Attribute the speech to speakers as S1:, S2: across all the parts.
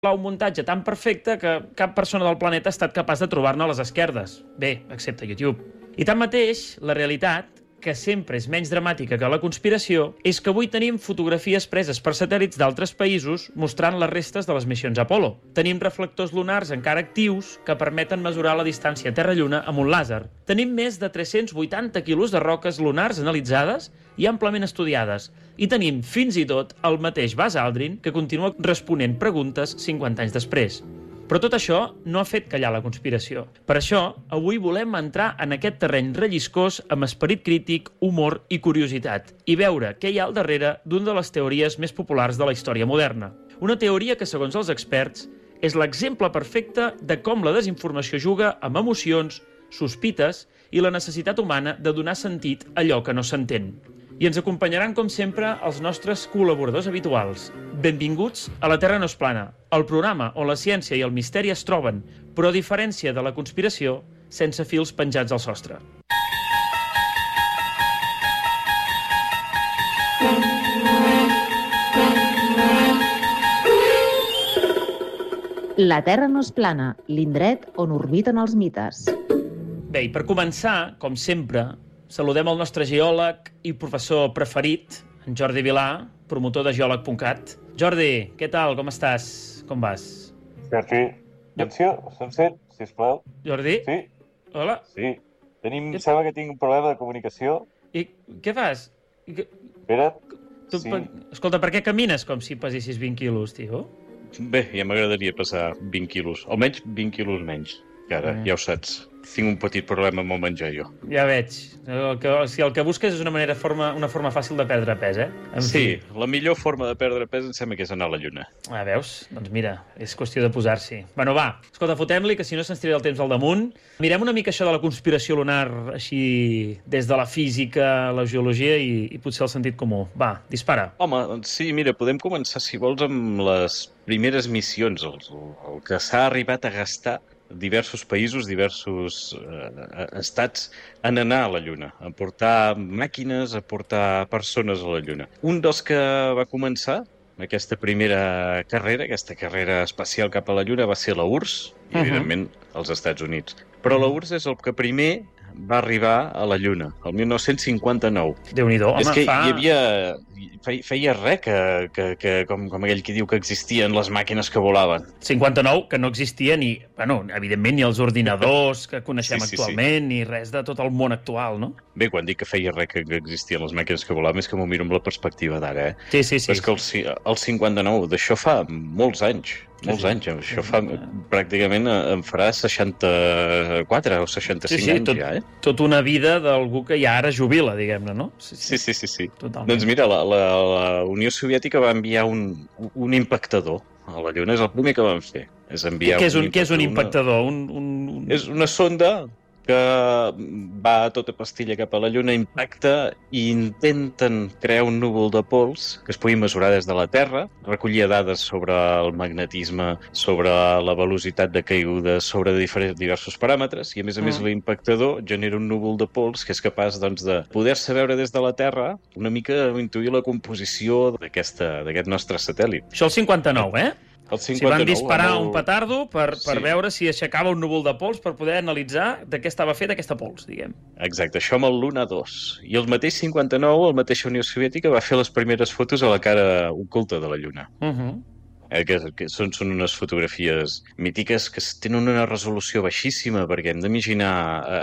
S1: un muntatge tan perfecte que cap persona del planeta ha estat capaç de trobar-ne a les esquerdes. Bé, excepte YouTube. I tanmateix, la realitat, que sempre és menys dramàtica que la conspiració, és que avui tenim fotografies preses per satèl·lits d'altres països mostrant les restes de les missions Apollo. Tenim reflectors lunars encara actius que permeten mesurar la distància Terra-Lluna amb un làser. Tenim més de 380 quilos de roques lunars analitzades i amplament estudiades. I tenim, fins i tot, el mateix Buzz Aldrin, que continua responent preguntes 50 anys després. Però tot això no ha fet callar la conspiració. Per això, avui volem entrar en aquest terreny relliscós amb esperit crític, humor i curiositat i veure què hi ha al darrere d'una de les teories més populars de la història moderna. Una teoria que, segons els experts, és l'exemple perfecte de com la desinformació juga amb emocions, sospites i la necessitat humana de donar sentit a allò que no s'entén. I ens acompanyaran, com sempre, els nostres col·laboradors habituals. Benvinguts a La Terra no és plana, el programa on la ciència i el misteri es troben, però a diferència de la conspiració, sense fils penjats al sostre.
S2: La Terra no és plana, l'indret on orbiten els mites.
S1: Bé, i per començar, com sempre, saludem el nostre geòleg i professor preferit, en Jordi Vilà, promotor de geòleg.cat. Jordi, què tal? Com estàs? Com vas?
S3: Sergi, atenció, Sunset, sisplau.
S1: Jordi?
S3: Sí?
S1: Hola?
S3: Sí. Sembla que tinc un problema de comunicació.
S1: I què fas?
S3: Espera't.
S1: Sí. Escolta, per què camines com si pesessis 20 quilos, tio?
S4: Bé, ja m'agradaria pesar 20 quilos, almenys 20 quilos menys, que ara, ja ho saps. Tinc un petit problema amb el menjar, jo.
S1: Ja veig. El que busques és una forma fàcil de perdre pes, eh?
S4: Sí, la millor forma de perdre pes em sembla que és anar a la Lluna.
S1: Ah, veus? Doncs mira, és qüestió de posar-s'hi. Bueno, va, escolta, fotem-li, que si no se'ns tira el temps al damunt. Mirem una mica això de la conspiració lunar així des de la física, la geologia i potser el sentit comú. Va, dispara.
S4: Home, sí, mira, podem començar, si vols, amb les primeres missions, el que s'ha arribat a gastar diversos països, diversos estats en anar a la Lluna, a portar màquines, a portar persones a la Lluna. Un dels que va començar aquesta primera carrera, aquesta carrera espacial cap a la Lluna, va ser la URSS, i evidentment als Estats Units. Però la URSS és el que primer va arribar a la Lluna, el 1959.
S1: Déu-n'hi-do, home,
S4: és que hi havia... Feia res que com aquell qui diu que existien les màquines que volaven.
S1: 59, que no existia ni, bueno, evidentment, ni els ordinadors que coneixem actualment, ni res de tot el món actual, no?
S4: Bé, quan dic que feia res que existien les màquines que volaven és que m'ho miro amb la perspectiva d'ara, eh?
S1: Sí.
S4: Però és que el 59, d'això fa molts anys. Molts anys, això fa pràcticament em farà 64 o 65 anys ja, eh?
S1: Tot una vida d'algú que ja ara jubila, diguem-ne, no?
S4: Sí.
S1: Totalment.
S4: Doncs mira, la Unió Soviètica va enviar un impactador a la Lluna, és el primer que van fer.
S1: Què és un impactador?
S4: És una sonda que va a tota pastilla cap a la Lluna, impacta i intenten crear un núvol de pols que es pugui mesurar des de la Terra, recollir dades sobre el magnetisme, sobre la velocitat de caiguda, sobre diversos paràmetres, i a més l'impactador genera un núvol de pols que és capaç doncs, de poder-se veure des de la Terra una mica intuir la composició d'aquest nostre satèl·lit.
S1: Això el 59, eh?
S4: El 59,
S1: si van disparar un petardo per veure si aixecava un núvol de pols per poder analitzar de què estava fet aquesta pols, diguem.
S4: Exacte, això amb el Luna 2. I el mateix 59, la mateixa Unió Soviètica va fer les primeres fotos a la cara oculta de la Lluna. Que són unes fotografies mítiques que tenen una resolució baixíssima, perquè hem d'imaginar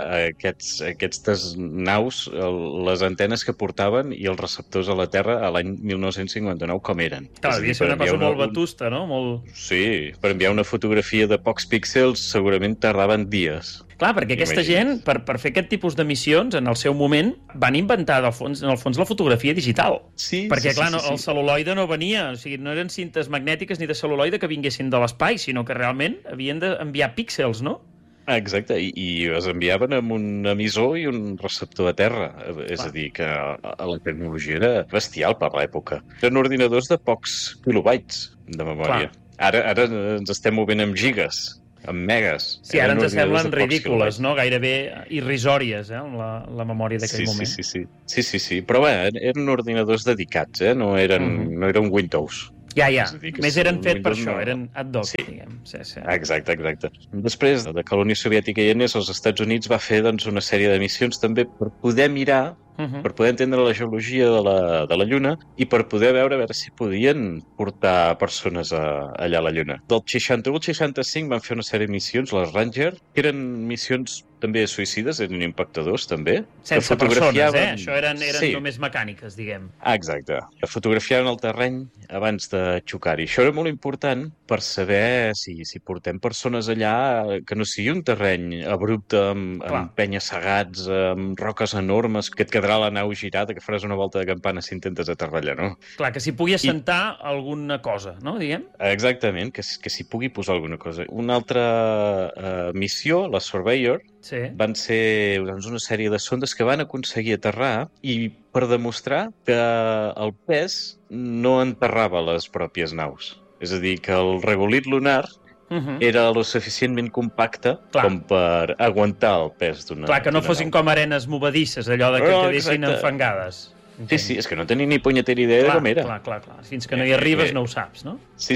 S4: aquestes naus, les antenes que portaven i els receptors a la Terra a l'any 1959 com eren.
S1: Clar, devia ser una cosa molt vetusta, no?
S4: Sí, per enviar una fotografia de pocs píxels segurament tardaven dies.
S1: Clar, perquè aquesta gent, per fer aquest tipus de missions, en el seu moment, van inventar, en el fons, la fotografia digital.
S4: Sí,
S1: perquè, clar, el cel·luloide no venia, o sigui, no eren cintes magnètiques ni de cel·luloide que vinguessin de l'espai, sinó que realment havien d'enviar píxels, no?
S4: Exacte, i es enviaven amb un emissor i un receptor a terra. És a dir, que la tecnologia era bestial per l'època. Eren ordinadors de pocs kilobytes de memòria. Ara ens estem movent amb gigas, amb megas.
S1: Sí, ara ens semblen ridícules, no? Gairebé irrisòries, la memòria d'aquell moment.
S4: Sí. Però bé, eren ordinadors dedicats, no era un Windows.
S1: Ja.
S4: És a dir, que
S1: Més
S4: si
S1: eren
S4: el
S1: fet per
S4: Windows
S1: això,
S4: no-
S1: eren ad hoc,
S4: Sí.
S1: diguem. Sí.
S4: Exacte. Després de que la Unió Soviètica hi anés, els Estats Units va fer doncs, una sèrie de missions també per poder mirar, per poder entendre la geologia de la Lluna i per poder veure a veure si podien portar persones allà a la Lluna. Del 61 al 65 van fer una sèrie de missions, les Ranger, que eren missions també suïcides, eren impactadors també.
S1: Sense persones, Això eren
S4: Sí.
S1: només mecàniques, diguem.
S4: Exacte. Que fotografiaven el terreny abans de xocar-hi. Això era molt important per saber si portem persones allà que no sigui un terreny abrupte, amb penya-segats, amb roques enormes, que et quedarà la nau girada, que faràs una volta de campana si intentes aterrar allà, no?
S1: Clar, que s'hi pugui assentar alguna cosa, no, diguem?
S4: Exactament, que s'hi pugui posar alguna cosa. Una altra missió, la Surveyor, van ser doncs, una sèrie de sondes que van aconseguir aterrar i per demostrar que el pes no enterrava les pròpies naus. És a dir, que el regolit lunar era lo suficientment compacte com per aguantar el pes d'una nau.
S1: Clar, que no fossin com arenes movedisses, allò de que quedessin enfangades.
S4: Sí, és que no tenia ni punyetera idea de com era.
S1: Clar. Fins que no hi arribes no ho saps, no?
S4: Sí.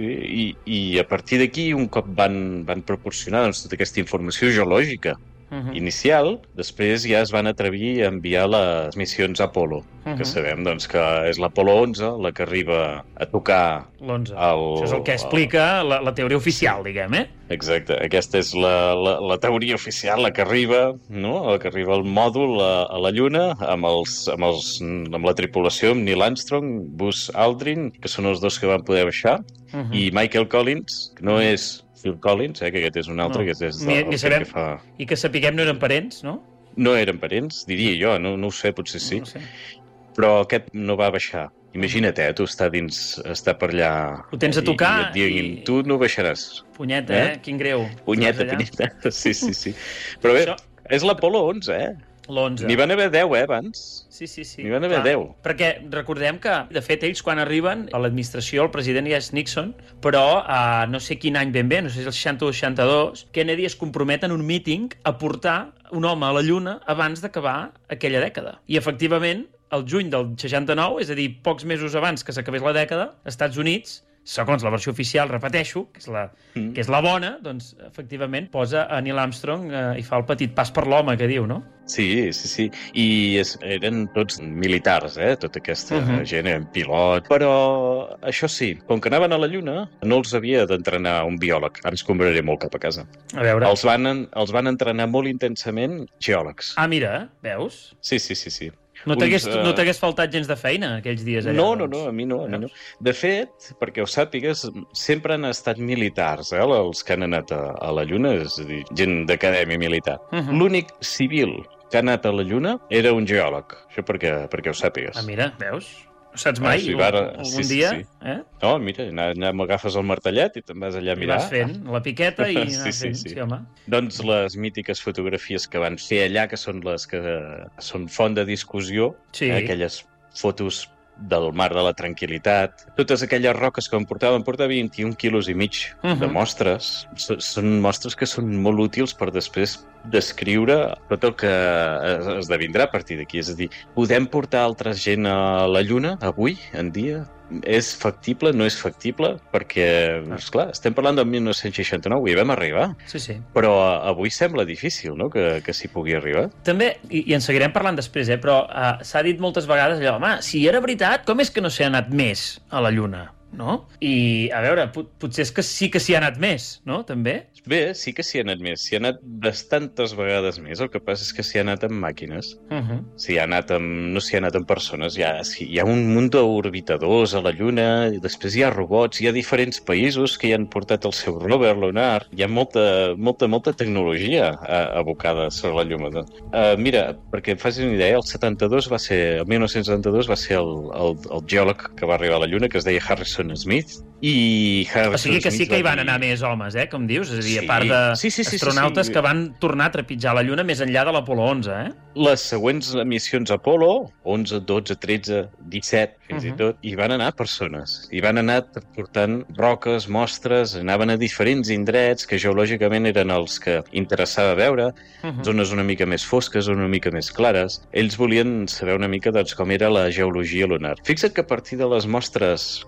S4: I a partir d'aquí, un cop van proporcionar doncs, tota aquesta informació geològica inicial, després ja es van atrevir a enviar les missions Apollo, que sabem doncs, que és l'Apollo 11, la que arriba a tocar
S1: l'11. Això és el que explica la teoria oficial, diguem,
S4: Exacte. Aquesta és la teoria oficial, la que arriba, no? La que arriba al mòdul a la Lluna amb la tripulació, amb Neil Armstrong, Buzz Aldrin, que són els dos que van poder baixar, i Michael Collins, que no és Phil Collins, que aquest és un altre, que és el que fa...
S1: I que sapiguem no eren parents, no?
S4: No eren parents, diria jo, no ho sé, potser sí.
S1: No sé.
S4: Però aquest no va baixar. Imagina't, tu estar per allà...
S1: Ho tens a tocar
S4: i et diguin, tu no baixaràs.
S1: Punyeta, Quin greu.
S4: Punyeta. Sí. Però bé, és l'Apollo 11,
S1: L'11.
S4: N'hi van haver 10, abans.
S1: Sí.
S4: N'hi van haver 10.
S1: Perquè recordem que, de fet, ells quan arriben a l'administració, el president ja és Nixon, però no sé quin any ben bé, no sé si el 60 o 62, Kennedy es compromet en un míting a portar un home a la Lluna abans d'acabar aquella dècada. I, efectivament, el juny del 69, és a dir, pocs mesos abans que s'acabés la dècada, als Estats Units, segons la versió oficial, repeteixo, que és la bona, doncs, efectivament, posa a Neil Armstrong i fa el petit pas per l'home, que diu, no?
S4: Sí. I eren tots militars, tota aquesta gent, eren pilots. Però, això sí, com que anaven a la Lluna, no els havia d'entrenar un biòleg. Ara ens compraré molt cap a casa.
S1: A veure.
S4: Els van entrenar molt intensament geòlegs.
S1: Ah, mira, veus?
S4: Sí.
S1: No t'hagués faltat gens de feina aquells dies allà?
S4: No, a mi no. De fet, perquè ho sàpigues, sempre han estat militars, els que han anat a la Lluna, és a dir, gent d'acadèmia militar. L'únic civil que ha anat a la Lluna era un geòleg, això perquè ho sàpigues.
S1: Ah, mira, veus? No saps mai, algun dia?
S4: No, mira, m'agafes el martellet i te'n vas allà a mirar.
S1: I vas fent la piqueta i anar fent, sí, home.
S4: Doncs les mítiques fotografies que van fer allà, que són les que són font de discussió, aquelles fotos del mar de la tranquil·litat, totes aquelles roques que em portar 21 quilos i mig de mostres. Són mostres que són molt útils per després descriure tot el que esdevindrà a partir d'aquí. És a dir, podem portar altra gent a la Lluna avui en dia? És factible? No és factible? Perquè, esclar, estem parlant del 1969, hi vam arribar.
S1: Sí.
S4: Però avui sembla difícil, no?, que s'hi pugui arribar.
S1: També, i en seguirem parlant després, però s'ha dit moltes vegades allò, home, si era veritat, com és que no s'hi ha anat més a la Lluna? No? I, a veure, potser és que sí que s'hi ha anat més, no?, també?
S4: Bé, sí que s'hi ha anat més. S'hi ha anat bastantes vegades més. El que passa és que s'hi ha anat amb màquines. No s'hi ha anat amb persones. Hi ha un munt d'orbitadors a la Lluna, i després hi ha robots, hi ha diferents països que hi han portat el seu rover lunar. Hi ha molta tecnologia abocada sobre la Lluna. Mira, perquè em facis una idea, el 1972 va ser el geòleg que va arribar a la Lluna, que es deia Harrison Smith, i Harrison
S1: o sigui que sí que hi van anar més homes, com dius? És a dir, a part d'astronautes que van tornar a trepitjar la Lluna més enllà de l'Apollo 11,
S4: Les següents missions Apollo, 11, 12, 13, 17, fins i tot, hi van anar persones. Hi van anar portant roques, mostres, anaven a diferents indrets que geològicament eren els que interessava veure, zones una mica més fosques, una mica més clares. Ells volien saber una mica com era la geologia lunar. Fixa't que a partir de les mostres que s'han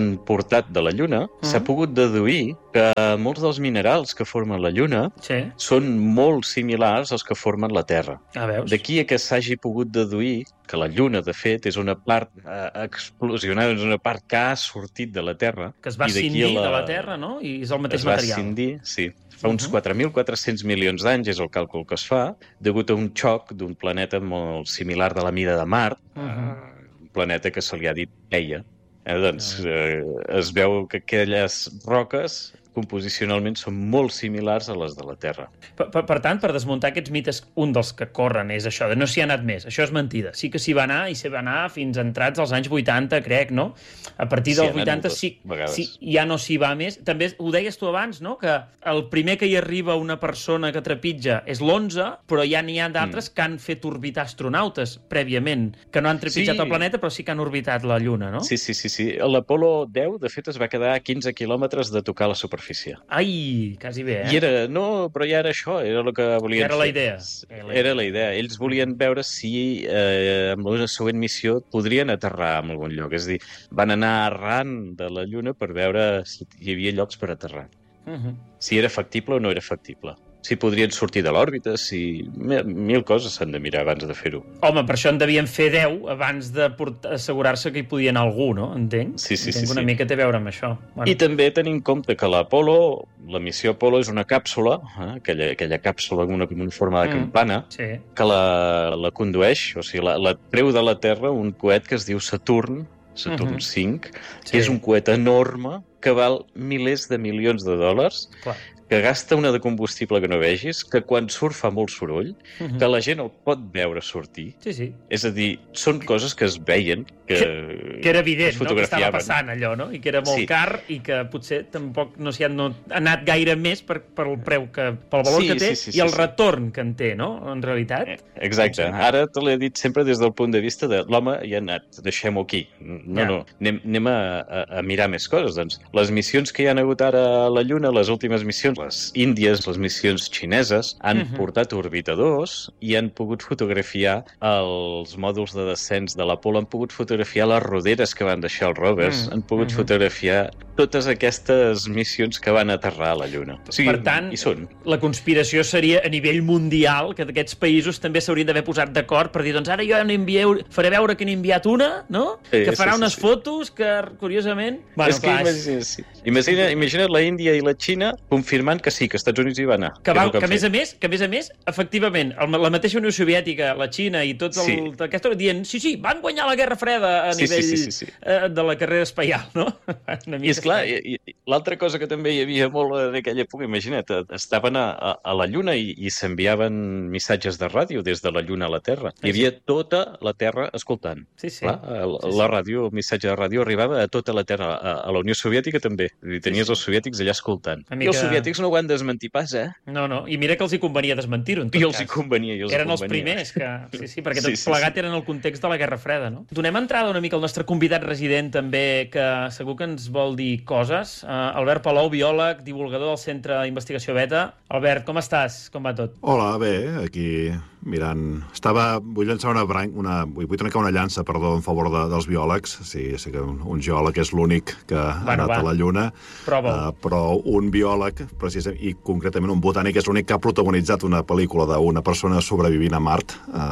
S4: han portat de la Lluna, s'ha pogut deduir que molts dels minerals que formen la Lluna són molt similars als que formen la Terra.
S1: Veus?
S4: D'aquí que s'hagi pogut deduir que la Lluna, de fet, és una part explosionada, és una part que ha sortit de la Terra.
S1: Que es va escindir de la Terra, no? I és el mateix material.
S4: Es va escindir, sí. Fa uns 4.400 milions d'anys és el càlcul que es fa, degut a un xoc d'un planeta molt similar de la mida de Mart, un planeta que se li ha dit Theia. Doncs es veu que aquelles roques composicionalment són molt similars a les de la Terra.
S1: Per tant, per desmuntar aquests mites, un dels que corren és això, de no s'hi ha anat més. Això és mentida. Sí que s'hi va anar, i s'hi va anar fins entrats als anys 80, crec, no? A partir dels 80 sí, ja no s'hi va més. També ho deies tu abans, no?, que el primer que hi arriba una persona que trepitja és l'11, però ja n'hi ha d'altres que han fet orbitar astronautes prèviament, que no han trepitjat el planeta, però sí que han orbitat la Lluna, no?
S4: Sí. L'Apolo 10, de fet, es va quedar a 15 quilòmetres de tocar la superfície.
S1: Ai, quasi bé,
S4: I però ja era això, era el que volien
S1: fer. Era la idea.
S4: Era la idea. Ells volien veure si amb la següent missió podrien aterrar en algun lloc. És a dir, van anar arran de la Lluna per veure si hi havia llocs per aterrar. Si era factible o no era factible. Si podrien sortir de l'òrbita, si... Mil coses s'han de mirar abans de fer-ho.
S1: Home, per això en devien fer 10 abans d'assegurar-se que hi podia anar algú, no? Entenc?
S4: Sí.
S1: Entenc una mica té a veure amb això.
S4: Bueno. I també tenim en compte que l'Apolo, la missió Apolo és una càpsula, aquella càpsula amb una forma de campana, que la condueix, o sigui, la treu de la Terra un coet que es diu Saturn 5, que és un coet enorme que val milers de milions de dòlars, que gasta una de combustible que no vegis, que quan surt fa molt soroll, que la gent el pot veure sortir.
S1: Sí.
S4: És a dir, són coses que es veien, que
S1: era evident, no?, que estava passant allò, no? I que era molt car i que potser tampoc no s'hi ha anat gaire més pel preu pel valor que té i el retorn que en té, no?, en realitat.
S4: Exacte. Ara te l'he dit sempre des del punt de vista de l'home hi ha anat, deixem-ho aquí. No, anem a mirar més coses. Doncs les missions que hi ha hagut ara a la Lluna, les últimes missions, les índies, les missions xineses, han portat orbitadors i han pogut fotografiar els mòduls de descens de l'Apolo, han pogut fotografiar les roderes que van deixar els rovers, han pogut fotografiar totes aquestes missions que van aterrar a la Lluna. O sigui,
S1: per tant, la conspiració seria a nivell mundial, que aquests països també s'haurien d'haver posat d'acord per dir, doncs ara jo faré veure que n'he enviat una, no? Que farà unes fotos que, curiosament...
S4: Imagina't la Índia i la Xina confirmant que sí, que als Estats Units hi va anar.
S1: Que a més a més, efectivament, la mateixa Unió Soviètica, la Xina i tots aquesta dient, sí, van guanyar la Guerra Freda a nivell de la carrera espaial, no?
S4: I esclar, l'altra cosa que també hi havia molt en aquella època, imagina't, estaven a la Lluna i s'enviaven missatges de ràdio des de la Lluna a la Terra. Hi havia tota la Terra escoltant. La ràdio, el missatge de ràdio arribava a tota la Terra, a la Unió Soviètica també. Tenies els soviètics allà escoltant. I els soviètics no ho van desmentir pas,
S1: No, i mira que els hi convenia desmentir-ho, en tot cas.
S4: I els hi convenia.
S1: Eren els primers que... Sí, perquè tot plegat eren el context de la Guerra Freda, no? Donem entrada una mica al nostre convidat resident, també, que segur que ens vol dir coses. Albert Palou, biòleg, divulgador del Centre d'Investigació Beta. Albert, com estàs? Com va tot?
S5: Hola, bé, aquí mirant... Vull llançar vull trencar una llança, en favor dels biòlegs. Sí, sé que un geòleg és l'únic que ha anat a la Lluna, però un biòleg, precisament, i concretament un botànic, és l'únic que ha protagonitzat una pel·lícula d'una persona sobrevivint a Mart.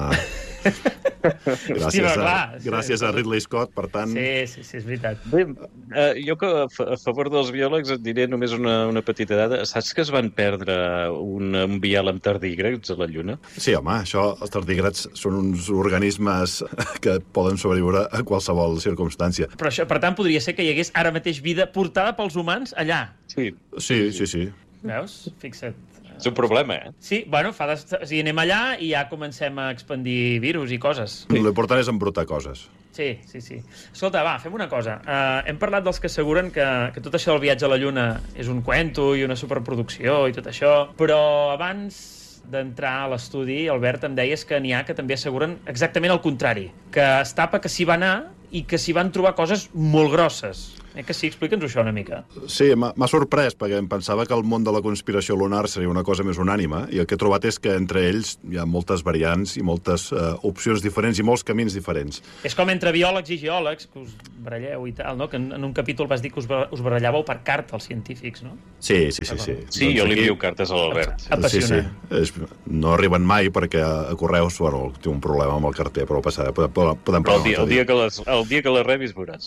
S5: Gràcies a Ridley Scott, per tant...
S1: Sí, és veritat.
S4: Bé, jo que a favor dels biòlegs et diré només una petita dada. Saps que es van perdre un vial amb tardígrads a la Lluna?
S5: Sí, home, els tardígrads són uns organismes que poden sobreviure a qualsevol circumstància.
S1: Però això, per tant, podria ser que hi hagués ara mateix vida portada pels humans allà.
S5: Sí.
S1: Veus? Fixa't.
S4: És un problema,
S1: Sí, bueno, anem allà i ja comencem a expandir virus i coses.
S5: L'important és embrutar coses.
S1: Sí. Escolta, fem una cosa. Hem parlat dels que asseguren que tot això del viatge a la Lluna és un cuento i una superproducció i tot això, però abans d'entrar a l'estudi, Albert, em deies que n'hi ha que també asseguren exactament el contrari, que es tapa que s'hi va anar i que s'hi van trobar coses molt grosses. Que sí, explica'ns això una mica.
S5: Sí, m'ha sorprès, perquè em pensava que el món de la conspiració lunar seria una cosa més unànime, i el que he trobat és que entre ells hi ha moltes variants i moltes opcions diferents i molts camins diferents.
S1: És com entre biòlegs i geòlegs, que us baralleu i tal, no? Que en un capítol vas dir que us barallàveu per carta, els científics, no?
S5: Sí.
S4: Sí, jo li envio cartes a l'Albert.
S1: Apassionant.
S5: Sí. No arriben mai perquè a Correus, bueno, té un problema amb el carter, però podem parlar
S4: el dia que les rebis veuràs.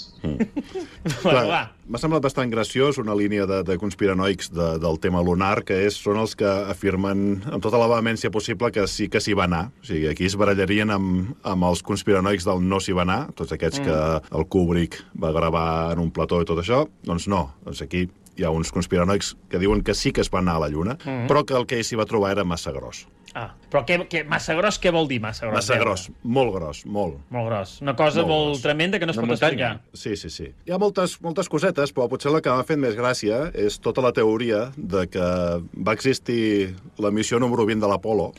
S5: Clar, m'ha semblat bastant graciós una línia de conspiranoics del tema lunar, que són els que afirmen amb tota la vehemència possible que sí que s'hi va anar. O sigui, aquí es barallarien amb els conspiranoics del no s'hi va anar, tots aquests que el Kubrick va gravar en un plató i tot això. Doncs no, doncs aquí hi ha uns conspiranoics que diuen que sí que es va anar a la Lluna, però que el que s'hi va trobar era massa gros.
S1: Però massa gros, què vol dir massa gros?
S5: Massa gros, molt gros, molt.
S1: Molt gros. Una cosa molt tremenda que no es pot explicar.
S5: Sí. Hi ha moltes cosetes, però potser la que m'ha fet més gràcia és tota la teoria de que va existir la missió número 20 de l'Apolo.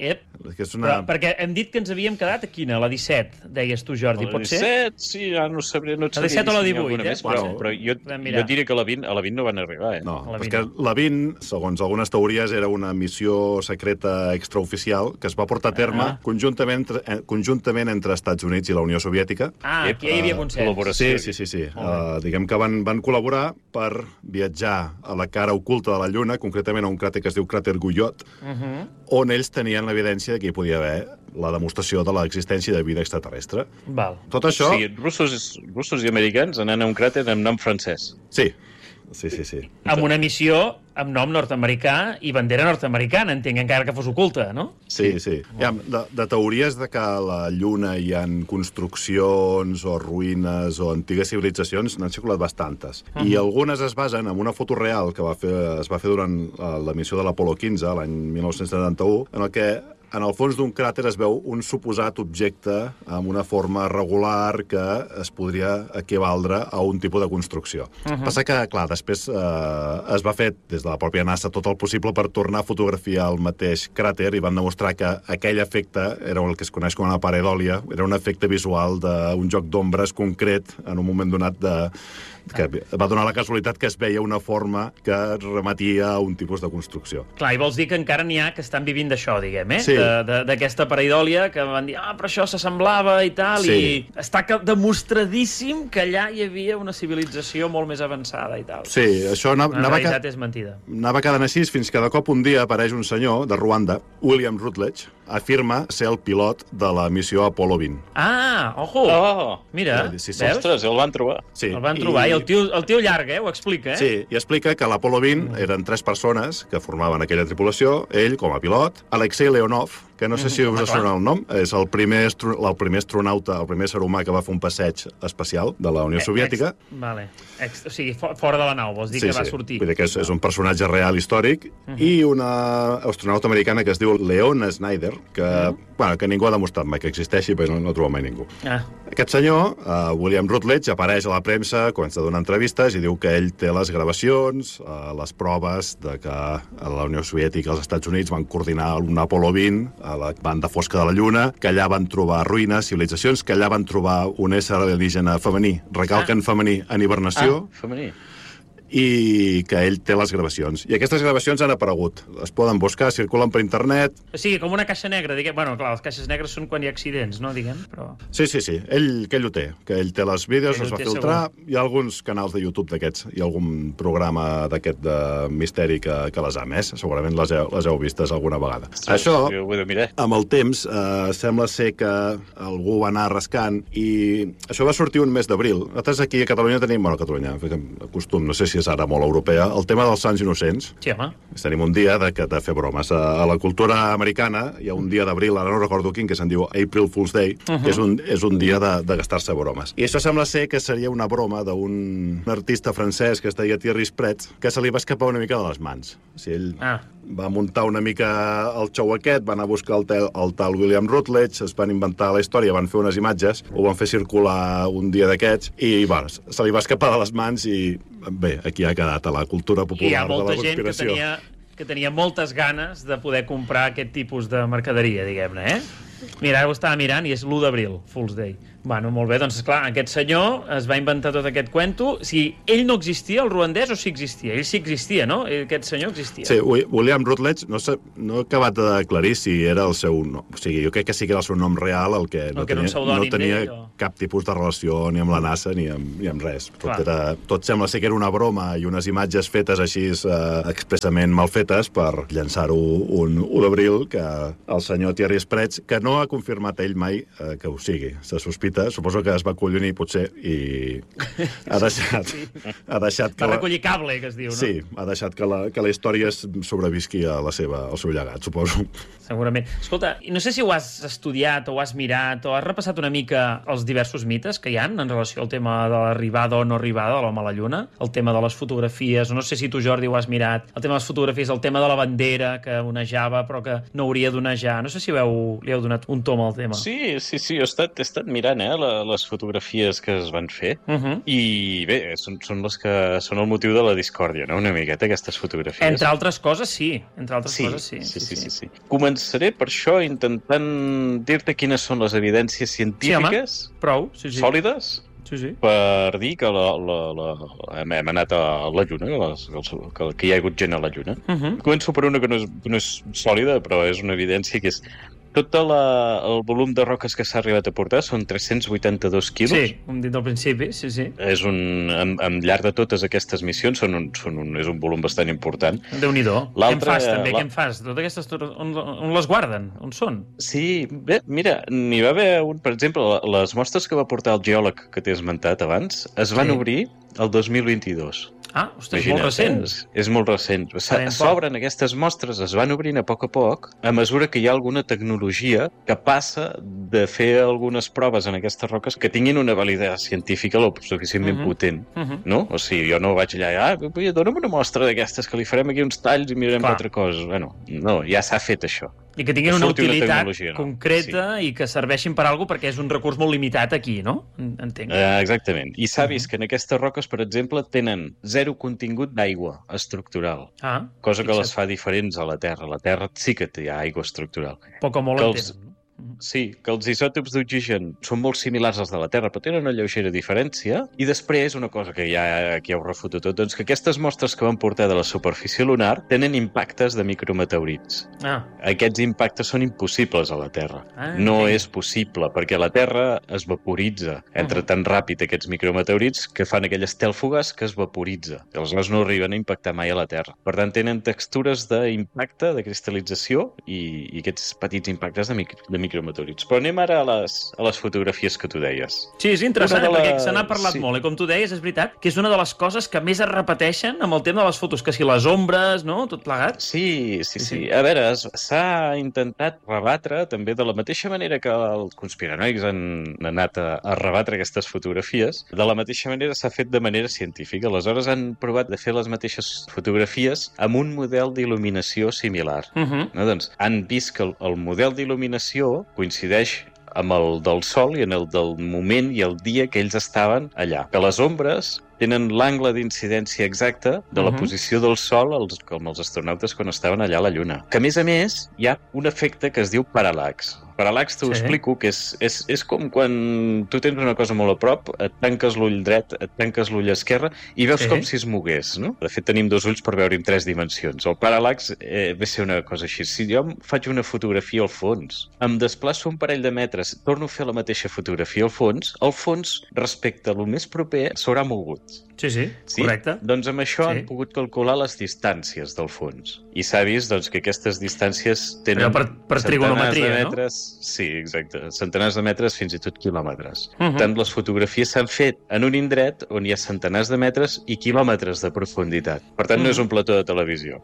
S1: Però perquè hem dit que ens havíem quedat a quina? La 17, deies tu, Jordi, pot ser?
S4: La 17, sí, no et sabria
S1: la 17 o la 18,
S4: però jo diria que a la 20 no van arribar,
S5: No, perquè la 20, segons algunes teories, era una missió secreta extraoficial que es va portar a terme conjuntament entre Estats Units i la Unió Soviètica.
S1: Aquí hi havia consens.
S5: Sí. Diguem que van col·laborar per viatjar a la cara oculta de la Lluna, concretament a un cràter que es diu cràter Guyot, on ells tenien l'evidència que hi podia haver la demostració de l'existència de vida extraterrestre. Tot això...
S4: Sí, russos i americans anant a un cràter amb nom francès.
S5: Sí.
S1: Amb una missió amb nom nord-americà i bandera nord-americana, entenc, encara que fos oculta, no?
S5: Sí. De teories de que a la Lluna hi ha construccions o ruïnes o antigues civilitzacions n'han circulat bastantes. I algunes es basen en una foto real que es va fer durant la missió de l'Apolo 15, l'any 1971, en el que en el fons d'un cràter es veu un suposat objecte amb una forma regular que es podria equivaldre a un tipus de construcció. Passa que, clar, després es va fer des de la pròpia NASA tot el possible per tornar a fotografiar el mateix cràter i van demostrar que aquell efecte era el que es coneix com una pareidòlia, era un efecte visual d'un joc d'ombres concret en un moment donat que va donar la casualitat que es veia una forma que remetia a un tipus de construcció.
S1: Clar, i vols dir que encara n'hi ha que estan vivint d'això, diguem,
S5: Sí.
S1: D'aquesta pareidòlia que van dir, però això s'assemblava i tal, i està demostradíssim que allà hi havia una civilització molt més avançada i tal.
S5: Sí, això
S1: la realitat és mentida.
S5: Anava quedant així fins que de cop un dia apareix un senyor de Ruanda, William Rutledge, afirma ser el pilot de la missió Apolo 20.
S1: Ojo! Mira,
S5: veus?
S4: Ostres, el van trobar.
S5: Sí.
S1: El van trobar, i el tio llarg, ho explica,
S5: Sí, i explica que l'Apolo 20 eren 3 persones que formaven aquella tripulació, ell com a pilot, Alexei Leonov, que no sé si us sona el nom, és el primer astronauta, el primer ser humà que va fer un passeig espacial de la Unió Soviètica.
S1: O sigui, fora de la nau, vols dir que va sortir.
S5: Vull dir que és un personatge real històric, i una astronauta americana que es diu Leona Snyder, que ningú ha demostrat mai que existeixi, però no troba mai ningú. Aquest senyor, William Rutledge, apareix a la premsa, comença a donar entrevistes i diu que ell té les gravacions, les proves de que la Unió Soviètica i els Estats Units van coordinar un Apolo 20 a la banda fosca de la Lluna, que allà van trobar ruïnes, civilitzacions, que allà van trobar un ésser alienígena femení, recalquen femení, en hibernació.
S4: Femení.
S5: I que ell té les gravacions. I aquestes gravacions han aparegut. Es poden buscar, circulen per internet.
S1: O sigui, com una caixa negra, diguem. Bueno, clar, les caixes negres són quan hi ha accidents, no, diguem, però...
S5: Sí. Ell ho té. Que ell té les vídeos, els va filtrar. Hi ha alguns canals de YouTube d'aquests. Hi ha algun programa d'aquest de misteri que les ha emès. Segurament les heu vistes alguna vegada. Això, amb el temps, sembla ser que algú va anar rascant i això va sortir un mes d'abril. Nosaltres aquí a Catalunya tenim... Bueno, a Catalunya, costum, no sé si és ara molt europea, el tema dels Sants Innocents.
S1: Sí, home.
S5: Tenim un dia de fer bromes. A la cultura americana hi ha un dia d'abril, ara no recordo quin, que se'n diu April Fool's Day, que és un dia de gastar-se bromes. I això sembla ser que seria una broma d'un artista francès que es deia Thierry Spretz, que se li va escapar una mica de les mans. O sigui, ell va muntar una mica el xou aquest, van a buscar el tal William Rutledge, es van inventar la història, van fer unes imatges, ho van fer circular un dia d'aquests, i se li va escapar de les mans i bé, aquí ha quedat a la cultura popular de la conspiració.
S1: Hi ha molta gent que tenia moltes ganes de poder comprar aquest tipus de mercaderia, diguem-ne, Mira, ara ho estava mirant i és l'1 d'abril, Fool's Day. Bueno, molt bé, doncs clar, aquest senyor es va inventar tot aquest cuento. O sigui, ell no existia, el ruandès, o sí existia? Ell sí existia, no? Aquest senyor existia.
S5: Sí, William Rutledge, no he acabat d'aclarir si era el seu nom. O sigui, jo crec que sí que era el seu nom real, el que no tenia cap tipus de relació ni amb la NASA ni amb res. Tot sembla ser que era una broma i unes imatges fetes així expressament mal fetes per llançar-ho un 1 d'abril, que el senyor Thierry Sprets, que no ha confirmat ell mai que ho sigui. Se sospita, suposo que es va acollonir potser i ha deixat que...
S1: Va recollir cable, que es diu, no?
S5: Sí, ha deixat que la història sobrevisqui al seu llegat, suposo.
S1: Segurament. Escolta, no sé si ho has estudiat o ho has mirat o has repassat una mica els diversos mites que hi ha en relació al tema de l'arribada o no arribada de l'home a la Lluna, el tema de les fotografies, o no sé si tu, Jordi, ho has mirat, el tema de les fotografies, el tema de la bandera que onejava però que no hauria d'onejar. No sé si li heu donat un tom al tema.
S4: Sí, he estat mirant, les fotografies que es van fer, i bé, són les que són el motiu de la discòrdia, no? Una miqueta, aquestes fotografies.
S1: Entre altres coses, sí. Sí.
S4: Començaré per això intentant dir-te quines són les evidències científiques sòlides per dir que hem anat a la Lluna, que hi ha hagut gent a la Lluna. Començo per una que no és sòlida, però és una evidència que és tot el volum de roques que s'ha arribat a portar són 382 quilos.
S1: Sí, hem dit al principi, sí.
S4: És al llarg de totes aquestes missions és un volum bastant important.
S1: Déu-n'hi-do. Què en fas, també? Què en fas? Totes aquestes, on les guarden? On són?
S4: Sí, bé, mira, n'hi va haver un, per exemple, les mostres que va portar el geòleg que t'he esmentat abans es van obrir el 2022.
S1: Ah, ostres, molt recent.
S4: És molt recent. S'obren aquestes mostres, es van obrint a poc a mesura que hi ha alguna tecnologia que passa de fer algunes proves en aquestes roques que tinguin una validació científica lo suficientment potent, no? O sigui, jo no vaig allà, dona'm una mostra d'aquestes que li farem aquí uns talls i mirarem altres coses. Bueno, no, ja s'ha fet això.
S1: I que tinguin una utilitat concreta i que serveixin per alguna cosa perquè és un recurs molt limitat aquí, no? Entenc.
S4: Exactament. I s'ha vist que en aquestes roques, per exemple, tenen 0 contingut d'aigua estructural, cosa que les fa diferents a la Terra. La Terra sí que té aigua estructural.
S1: Poc o molt en tenen.
S4: Sí, que els isòtops d'oxigen són molt similars als de la Terra, però tenen una lleugera diferència. I després, una cosa que ja aquí ho refuto tot, doncs que aquestes mostres que van portar de la superfície lunar tenen impactes de micrometeorits. Aquests impactes són impossibles a la Terra. No és possible, perquè la Terra es vaporitza. Entra tan ràpid aquests micrometeorits que fan aquell estel fugaç que es vaporitza. Aleshores no arriben a impactar mai a la Terra. Per tant, tenen textures d'impacte, de cristal·lització i aquests petits impactes de micrometeorits. Però anem ara a les fotografies que tu deies.
S1: Sí, és interessant, perquè se n'ha parlat molt. I com tu deies, és veritat que és una de les coses que més es repeteixen amb el tema de les fotos, que si les ombres, no?, tot plegat.
S4: Sí. A veure, s'ha intentat rebatre també de la mateixa manera que els conspiranoics han anat a rebatre aquestes fotografies, de la mateixa manera s'ha fet de manera científica. Aleshores han provat de fer les mateixes fotografies amb un model d'il·luminació similar. Doncs han vist que el model d'il·luminació coincideix amb el del Sol i en el del moment i el dia que ells estaven allà. Que les ombres tenen l'angle d'incidència exacte de la posició del Sol com els astronautes quan estaven allà a la Lluna. Que, a més, hi ha un efecte que es diu paral·lax. Paral·lax t'ho explico, que és com quan tu tens una cosa molt a prop, et tanques l'ull dret, et tanques l'ull esquerre i veus com si es mogués, no? De fet, tenim 2 ulls per veure en 3 dimensions. El paral·lax ve ser una cosa així. Si jo faig una fotografia al fons, em desplaço un parell de metres, torno a fer la mateixa fotografia al fons respecte a lo més proper s'haurà mogut.
S1: Sí, correcte.
S4: Doncs amb això han pogut calcular les distàncies del fons. I s'ha vist doncs, que aquestes distàncies tenen
S1: per trigonometria,
S4: de metres, no? Sí, exacte. Centenars de metres, fins i tot quilòmetres. Tant les fotografies s'han fet en un indret on hi ha centenars de metres i quilòmetres de profunditat. Per tant, no és un plató de televisió.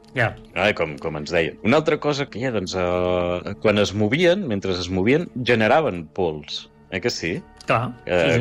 S4: Com ens deien. Una altra cosa que hi ha, doncs, quan mentre es movien, generaven pols. Que sí?
S1: Clar,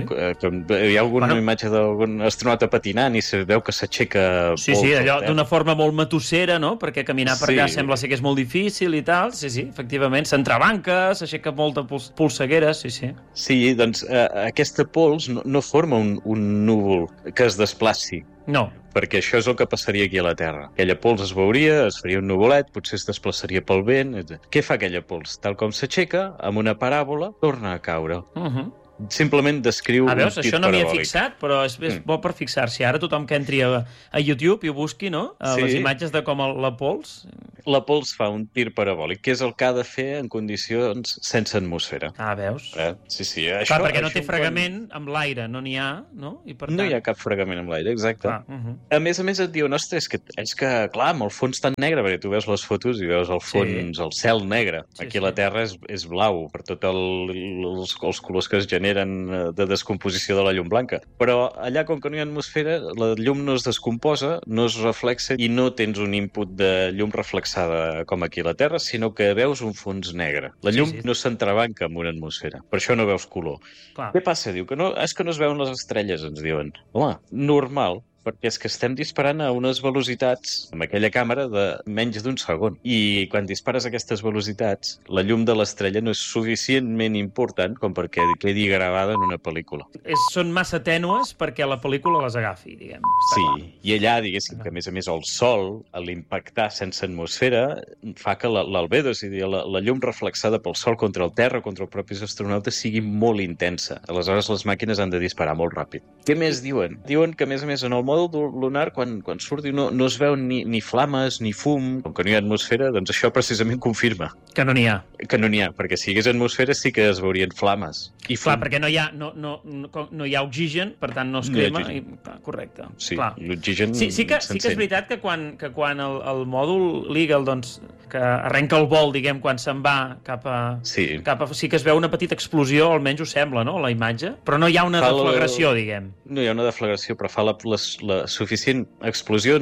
S4: hi ha alguna imatge d'algun astronauta patinant i se veu que s'aixeca pols.
S1: Sí, allò d'una forma molt matossera, no? Perquè caminar per allà sembla ser que és molt difícil i tal. Sí, efectivament. S'entrebanca, s'aixeca molta polseguera, sí.
S4: Sí, doncs aquesta pols no forma un núvol que es desplaci.
S1: No.
S4: Perquè això és el que passaria aquí a la Terra. Aquella pols es veuria, es faria un nuvolet, potser es desplaçaria pel vent. Què fa aquella pols? Tal com s'aixeca, amb una paràbola, torna a caure. simplement descriu un
S1: veus,
S4: pit
S1: això no m'hi he
S4: parabòlic.
S1: fixat, però és bo per fixar-s'hi. Ara tothom que entri a YouTube i ho busqui, no? Les imatges de com la pols...
S4: La pols fa un tir parabòlic, que és el que ha de fer en condicions sense atmosfera.
S1: Veus?
S4: Sí.
S1: Clar, perquè no té fregament amb l'aire, no n'hi ha, no? I per tant...
S4: No hi ha cap fregament amb l'aire, exacte. A més et diuen, ostres, és que, clar, amb el fons tan negre, perquè tu veus les fotos i veus el fons, el cel negre. Aquí la Terra és blau, per tots els colors que es generen de descomposició de la llum blanca. Però allà, com que no hi ha atmosfera, la llum no es descomposa, no es reflexa i no tens un input de llum reflexada com aquí a la Terra, sinó que veus un fons negre. La llum no s'entrebanca amb una atmosfera. Per això no veus color. Clar. Què passa? Diu que no, és que no es veuen les estrelles, ens diuen. Home, normal, perquè és que estem disparant a unes velocitats amb aquella càmera de menys d'un segon. I quan dispares a aquestes velocitats, la llum de l'estrella no és suficientment important com perquè quedi gravada en una pel·lícula.
S1: Són massa tènues perquè la pel·lícula les agafi, diguem.
S4: Sí, i allà, diguéssim, que a més el sol, a l'impactar sense atmosfera, fa que l'albedo, és a dir, la llum reflexada pel sol contra el terra, contra els propis astronautes, sigui molt intensa. Aleshores, les màquines han de disparar molt ràpid. Què més diuen? Diuen que, a més, en el mòdul lunar, quan surt, no es veu ni flames ni fum. Com que no hi ha atmosfera, doncs això precisament confirma.
S1: Que no n'hi ha.
S4: Que no n'hi ha, perquè si hi hagués atmosfera sí que es veurien flames. I
S1: clar, perquè no hi ha oxigen, per tant no es crema. Correcte.
S4: Sí, l'oxigen
S1: sí que és veritat que quan el mòdul l'Eagle, doncs, que arrenca el vol, diguem, quan se'n va cap a... Sí que es veu una petita explosió, almenys ho sembla, no?, la imatge, però no hi ha una deflagració, diguem.
S4: No hi ha una deflagració, però fa la suficient explosió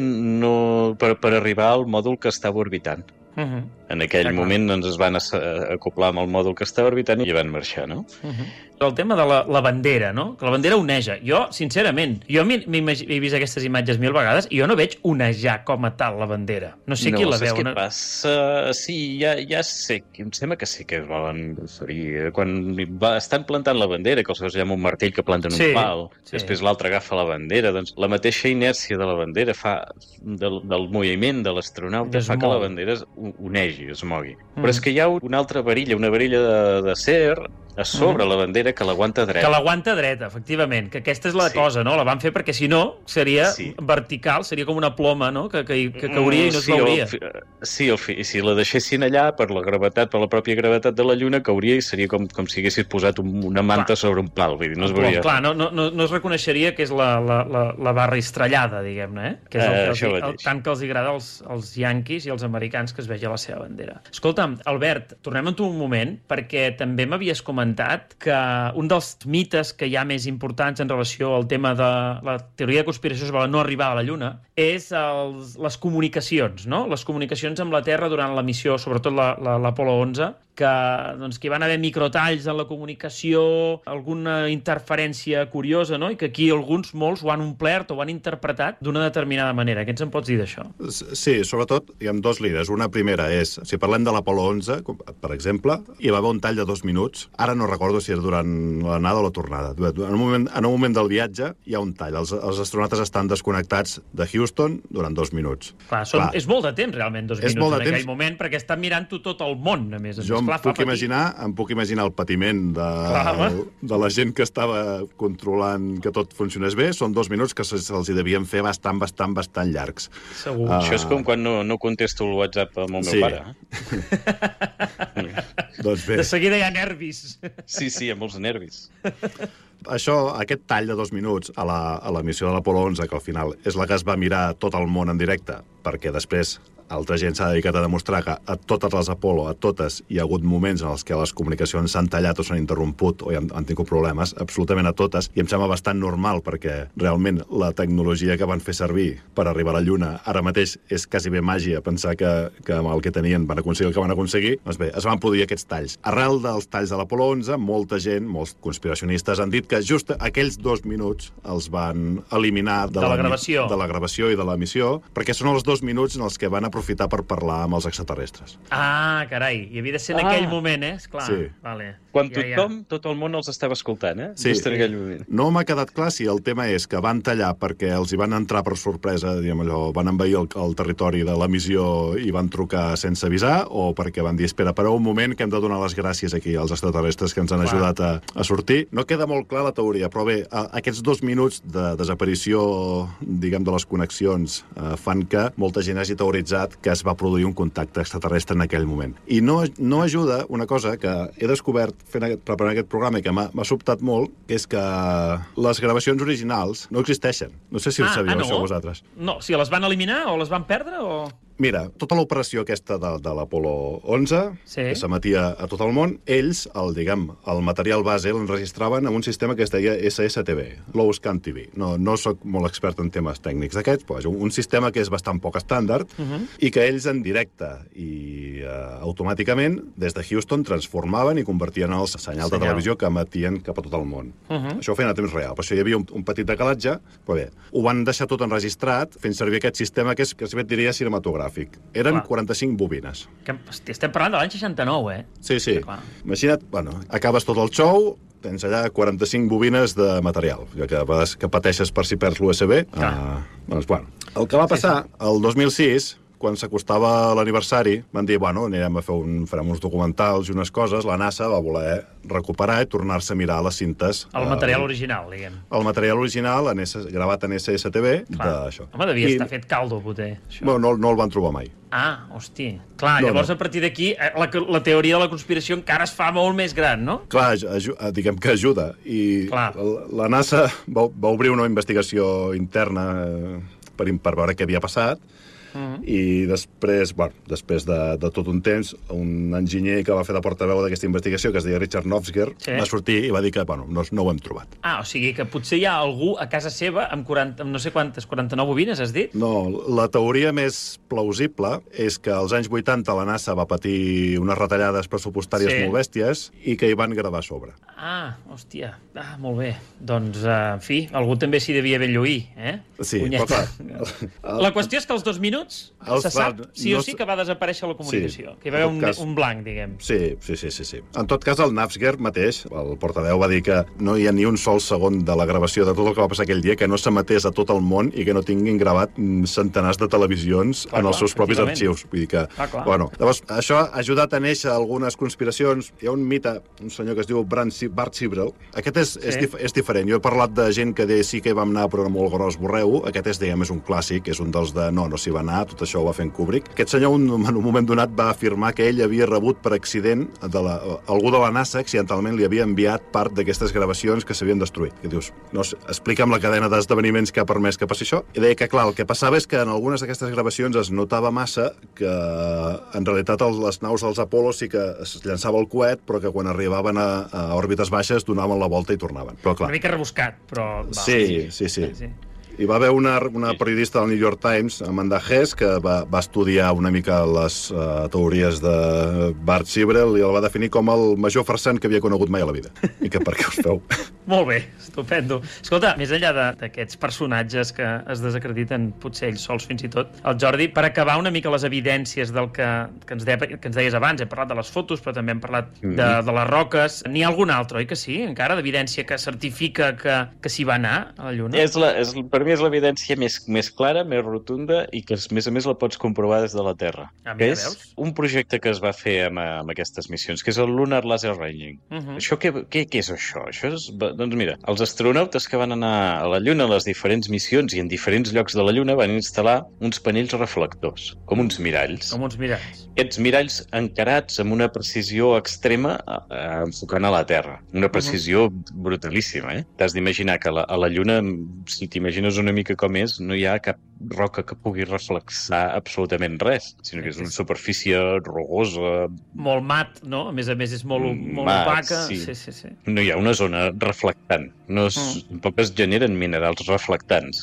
S4: per arribar al mòdul que estava orbitant. En aquell moment es van acoplar amb el mòdul que estava orbitant i van marxar, no?
S1: El tema de la bandera, no? Que la bandera oneja. Jo, sincerament, he vist aquestes imatges 1000 vegades i jo no veig onejar com a tal la bandera. No sé qui la veu.
S4: No, saps què passa? Sí, ja sé. Em sembla que sí que es volen referir. Quan estan plantant la bandera, que els veus allà amb un martell que planten un pal, després l'altre agafa la bandera, doncs la mateixa inèrcia de la bandera del moviment de l'astronauta fa que la bandera onegi, es mogui. Però és que hi ha una altra varilla, una varilla d'acer a sobre la bandera que l'aguanta dreta.
S1: Que l'aguanta dreta, efectivament. Que aquesta és la cosa, no? La van fer perquè si no seria vertical, seria com una ploma, no? Que cauria i no es veuria.
S4: Sí, i si la deixessin allà per la gravetat, per la pròpia gravetat de la Lluna, cauria i seria com si haguessis posat una manta sobre un pal, vull dir, no es veuria.
S1: Clar, no es reconeixeria que és la barra estrellada, diguem-ne, que és tant que els agrada als yanquis i als americans que es vegi la seva bandera. Escolta'm, Albert, tornem amb tu un moment, perquè també m'havies comentat que un dels mites que hi ha més importants en relació al tema de la teoria de conspiració sobre no arribar a la Lluna és les comunicacions, no? Les comunicacions amb la Terra durant la missió, sobretot l'Apolo 11, que hi van haver microtalls en la comunicació, alguna interferència curiosa, no? I que aquí molts ho han omplert o ho han interpretat d'una determinada manera. Què ens en pots dir d'això?
S5: Sí, sobretot hi ha dos línies. Una primera és, si parlem de l'Apolo 11, per exemple, hi va haver un tall de 2 minuts. Ara no recordo si era durant l'anada o la tornada. En un moment del viatge hi ha un tall. Els astronautes estan desconnectats de Houston durant 2 minuts.
S1: Clar, és molt de temps, realment, 2 minuts en aquell moment, perquè estan mirant-ho tot el món, a més.
S5: Em puc imaginar el patiment de la gent que estava controlant que tot funcionés bé. Són 2 minuts que se'ls devien fer bastant llargs.
S1: Segur.
S4: Això és com quan no contesto el WhatsApp amb el meu pare.
S5: Doncs bé.
S1: De seguida hi ha nervis.
S4: Sí, hi ha molts nervis.
S5: Aquest tall de 2 minuts a la missió de l'Apolo 11, que al final és la que es va mirar tot el món en directe, perquè després altra gent s'ha dedicat a demostrar que a totes les Apolo, a totes, hi ha hagut moments en els que les comunicacions s'han tallat o s'han interromput o han tingut problemes, absolutament a totes, i em sembla bastant normal perquè realment la tecnologia que van fer servir per arribar a la Lluna ara mateix és quasi bé màgia pensar que amb el que tenien van aconseguir el que van aconseguir. Doncs bé, es van produir aquests talls. Arrel dels talls de l'Apolo 11, molta gent, molts conspiracionistes han dit que just aquells 2 minuts els van eliminar de la gravació i de la missió, perquè són els 2 minuts en els que van aprofitar aprofitar per parlar amb els extraterrestres.
S1: Ah, carai, i havia de ser en aquell moment, esclar.
S5: Sí.
S1: Vale.
S4: Quan tot el món els estava escoltant,
S5: Sí.
S4: Just en aquell moment.
S5: No m'ha quedat clar si el tema és que van tallar perquè els hi van entrar per sorpresa, diguem allò, van envair el territori de l'emissió i van trucar sense avisar, o perquè van dir, espera, per un moment que hem de donar les gràcies aquí als extraterrestres que ens han ajudat a sortir. No queda molt clar la teoria, però bé, aquests 2 minuts de desaparició, diguem, de les connexions fan que molta gent hagi teoritzat que es va produir un contacte extraterrestre en aquell moment. I no ajuda una cosa que he descobert preparant aquest programa i que m'ha sobtat molt, que és que les gravacions originals no existeixen. No sé si ho sabíeu, això, vosaltres.
S1: No, si les van eliminar o les van perdre o...
S5: Mira, tota l'operació aquesta de l'Apolo 11, que s'emetia a tot el món, ells, el material base l'enregistraven amb un sistema que es deia SSTV, Low Scan TV. No soc molt expert en temes tècnics d'aquests, però és un sistema que és bastant poc estàndard i que ells en directe i automàticament, des de Houston, transformaven i convertien el senyal de televisió que emetien cap a tot el món. Això ho feien a temps real. Per això hi havia un petit decalatge, però bé, ho van deixar tot enregistrat fent servir aquest sistema que es diria cinematogràfic. Eren 45 bobines.
S1: Estem parlant de l'any 69,
S5: Sí. Imagina't, acabes tot el show, tens allà 45 bobines de material, que pateixes per si perds l'USB. El que va passar, el 2006, quan s'acostava l'aniversari, van dir, farem uns documentals i unes coses, la NASA va voler recuperar i tornar-se a mirar les cintes.
S1: El material original, diguem.
S5: El material original, gravat en SSTV, d'això.
S1: Home, devia estar fet caldo, poter.
S5: No el van trobar mai.
S1: Ah, hosti. Clar, llavors a partir d'aquí la teoria de la conspiració encara es fa molt més gran, no?
S5: Clar, diguem que ajuda. I la NASA va obrir una investigació interna per veure què havia passat, i després de tot un temps, un enginyer que va fer de portaveu d'aquesta investigació, que es deia Richard Nofsger, va sortir i va dir que no ho hem trobat.
S1: O sigui que potser hi ha algú a casa seva amb no sé quantes, 49 bobines, has dit?
S5: No, la teoria més plausible és que als anys 80 la NASA va patir unes retallades pressupostàries molt bèsties i que hi van gravar a sobre.
S1: Hòstia, molt bé. Doncs, en fi, algú també s'hi devia ben lluir,
S5: Sí, però clar.
S1: La qüestió és que als 2 minuts se sap sí o sí que va desaparèixer la comunicació, que hi va haver un blanc, diguem.
S5: Sí. En tot cas, el Nafsger mateix, el portaveu, va dir que no hi ha ni un sol segon de la gravació de tot el que va passar aquell dia que no s'emetés a tot el món i que no tinguin gravat centenars de televisions en els seus propis arxius. Vull dir que, llavors, això ha ajudat a néixer algunes conspiracions. Hi ha un mite, un senyor que es diu Bart Sibrel. Aquest és diferent. Jo he parlat de gent que deia sí que hi vam anar, però molt gros borreu. Aquest és un clàssic, és un dels de no s'hi va anar, tot això ho va fer en Kubrick. Aquest senyor, en un moment donat, va afirmar que ell havia rebut per accident, algú de la NASA accidentalment li havia enviat part d'aquestes gravacions que s'havien destruït. Que dius, explica'm la cadena d'esdeveniments que ha permès que passi això. I deia que, clar, el que passava és que en algunes d'aquestes gravacions es notava massa que, en realitat, les naus dels Apollo sí que es llançava el coet, però que quan arribaven a òrbites baixes donaven la volta i tornaven. Però, clar,
S1: una mica rebuscat, però...
S5: Sí. Hi va haver una periodista del New York Times, Amanda Hess, que va estudiar una mica les teories de Bart Sibrel i el va definir com el major farsant que havia conegut mai a la vida. I que per què us feu?
S1: Molt bé, estupendo. Escolta, més enllà d'aquests personatges que es desacrediten, potser ells sols fins i tot, el Jordi, per acabar una mica les evidències del que ens deies abans, hem parlat de les fotos, però també hem parlat de les roques. N'hi ha algun altre, oi que sí? Encara d'evidència que certifica que s'hi va anar a la Lluna?
S4: Per mi és l'evidència més clara, més rotunda i que, a més, la pots comprovar des de la Terra. És un projecte que es va fer amb aquestes missions, que és el Lunar Laser Ranging. Això què és això? Això és, doncs mira, els astronautes que van anar a la Lluna a les diferents missions i en diferents llocs de la Lluna van instal·lar uns panells reflectors, com uns miralls. Aquests miralls encarats amb una precisió extrema enfocant a la Terra. Una precisió brutalíssima, T'has d'imaginar que a la Lluna, si t'imagines una mica com és, no hi ha cap roca que pugui reflexar absolutament res, sinó que és una superfície rugosa.
S1: Molt mat, no? A més, és molt opaca.
S4: Sí. No hi ha una zona reflectant. Tampoc es generen minerals reflectants,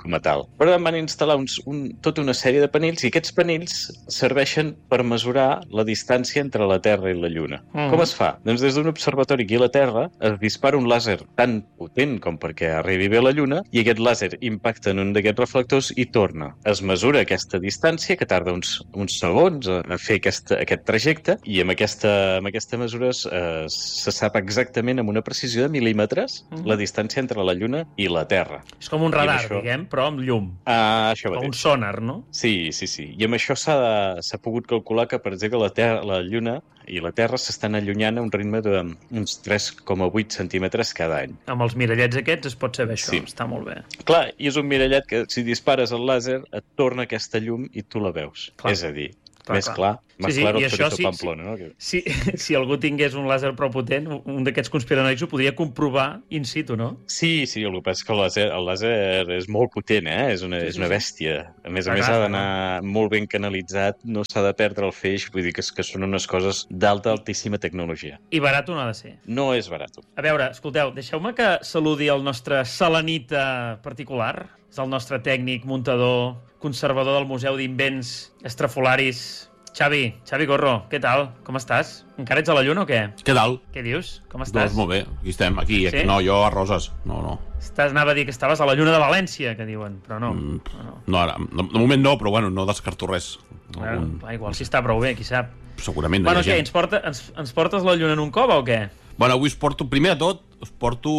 S4: com a tal. Però van instal·lar tota una sèrie de panells i aquests panells serveixen per mesurar la distància entre la Terra i la Lluna. Com es fa? Doncs des d'un observatori aquí a la Terra es dispara un làser tan potent com perquè arribi bé a la Lluna i aquest làser impacta en un d'aquests reflectors i torna. Es mesura aquesta distància, que tarda uns segons a fer aquest trajecte, i amb aquesta mesura se sap exactament amb una precisió de mil·límetres la distància entre la Lluna i la Terra.
S1: És com un radar, diguem, però amb llum.
S4: Això mateix.
S1: O un sonar, no?
S4: Sí. I amb això s'ha pogut calcular que, per exemple, la Lluna i la Terra s'estan allunyant a un ritme d'uns 3,8 centímetres cada any.
S1: Amb els mirallets aquests es pot saber això, està molt bé.
S4: Clar, i és un mirallet que si dispares el làser et torna aquesta llum i tu la veus. Clar. És a dir, més clar. Més claro que Pamplona, no?
S1: Si algú tingués un làser prou potent, un d'aquests conspiranoics ho podria comprovar in situ, no?
S4: Sí, el que passa és que el làser és molt potent, és una bèstia. A més, ha d'anar molt ben canalitzat, no s'ha de perdre el feix, vull dir que són unes coses altíssima tecnologia.
S1: I barat no ha de ser?
S4: No és barat.
S1: A veure, escolteu, deixeu-me que saludi el nostre selenita particular. És el nostre tècnic, muntador, conservador del Museu d'Invents Estrafolaris, Xavi Corro, què tal? Com estàs? Encara ets a la Lluna o què?
S6: Què tal?
S1: Què dius? Com estàs?
S6: Doncs molt bé, aquí estem, aquí.
S1: Sí?
S6: No, jo a Roses, no.
S1: Anava a dir que estaves a la Lluna de València, que diuen, però no.
S6: No, ara, de moment no, però bueno, no descarto res.
S1: Igual si està prou bé, qui sap.
S6: Segurament.
S1: Bueno, què, ens portes la Lluna en un cova o què?
S6: Bueno, avui primer de tot, us porto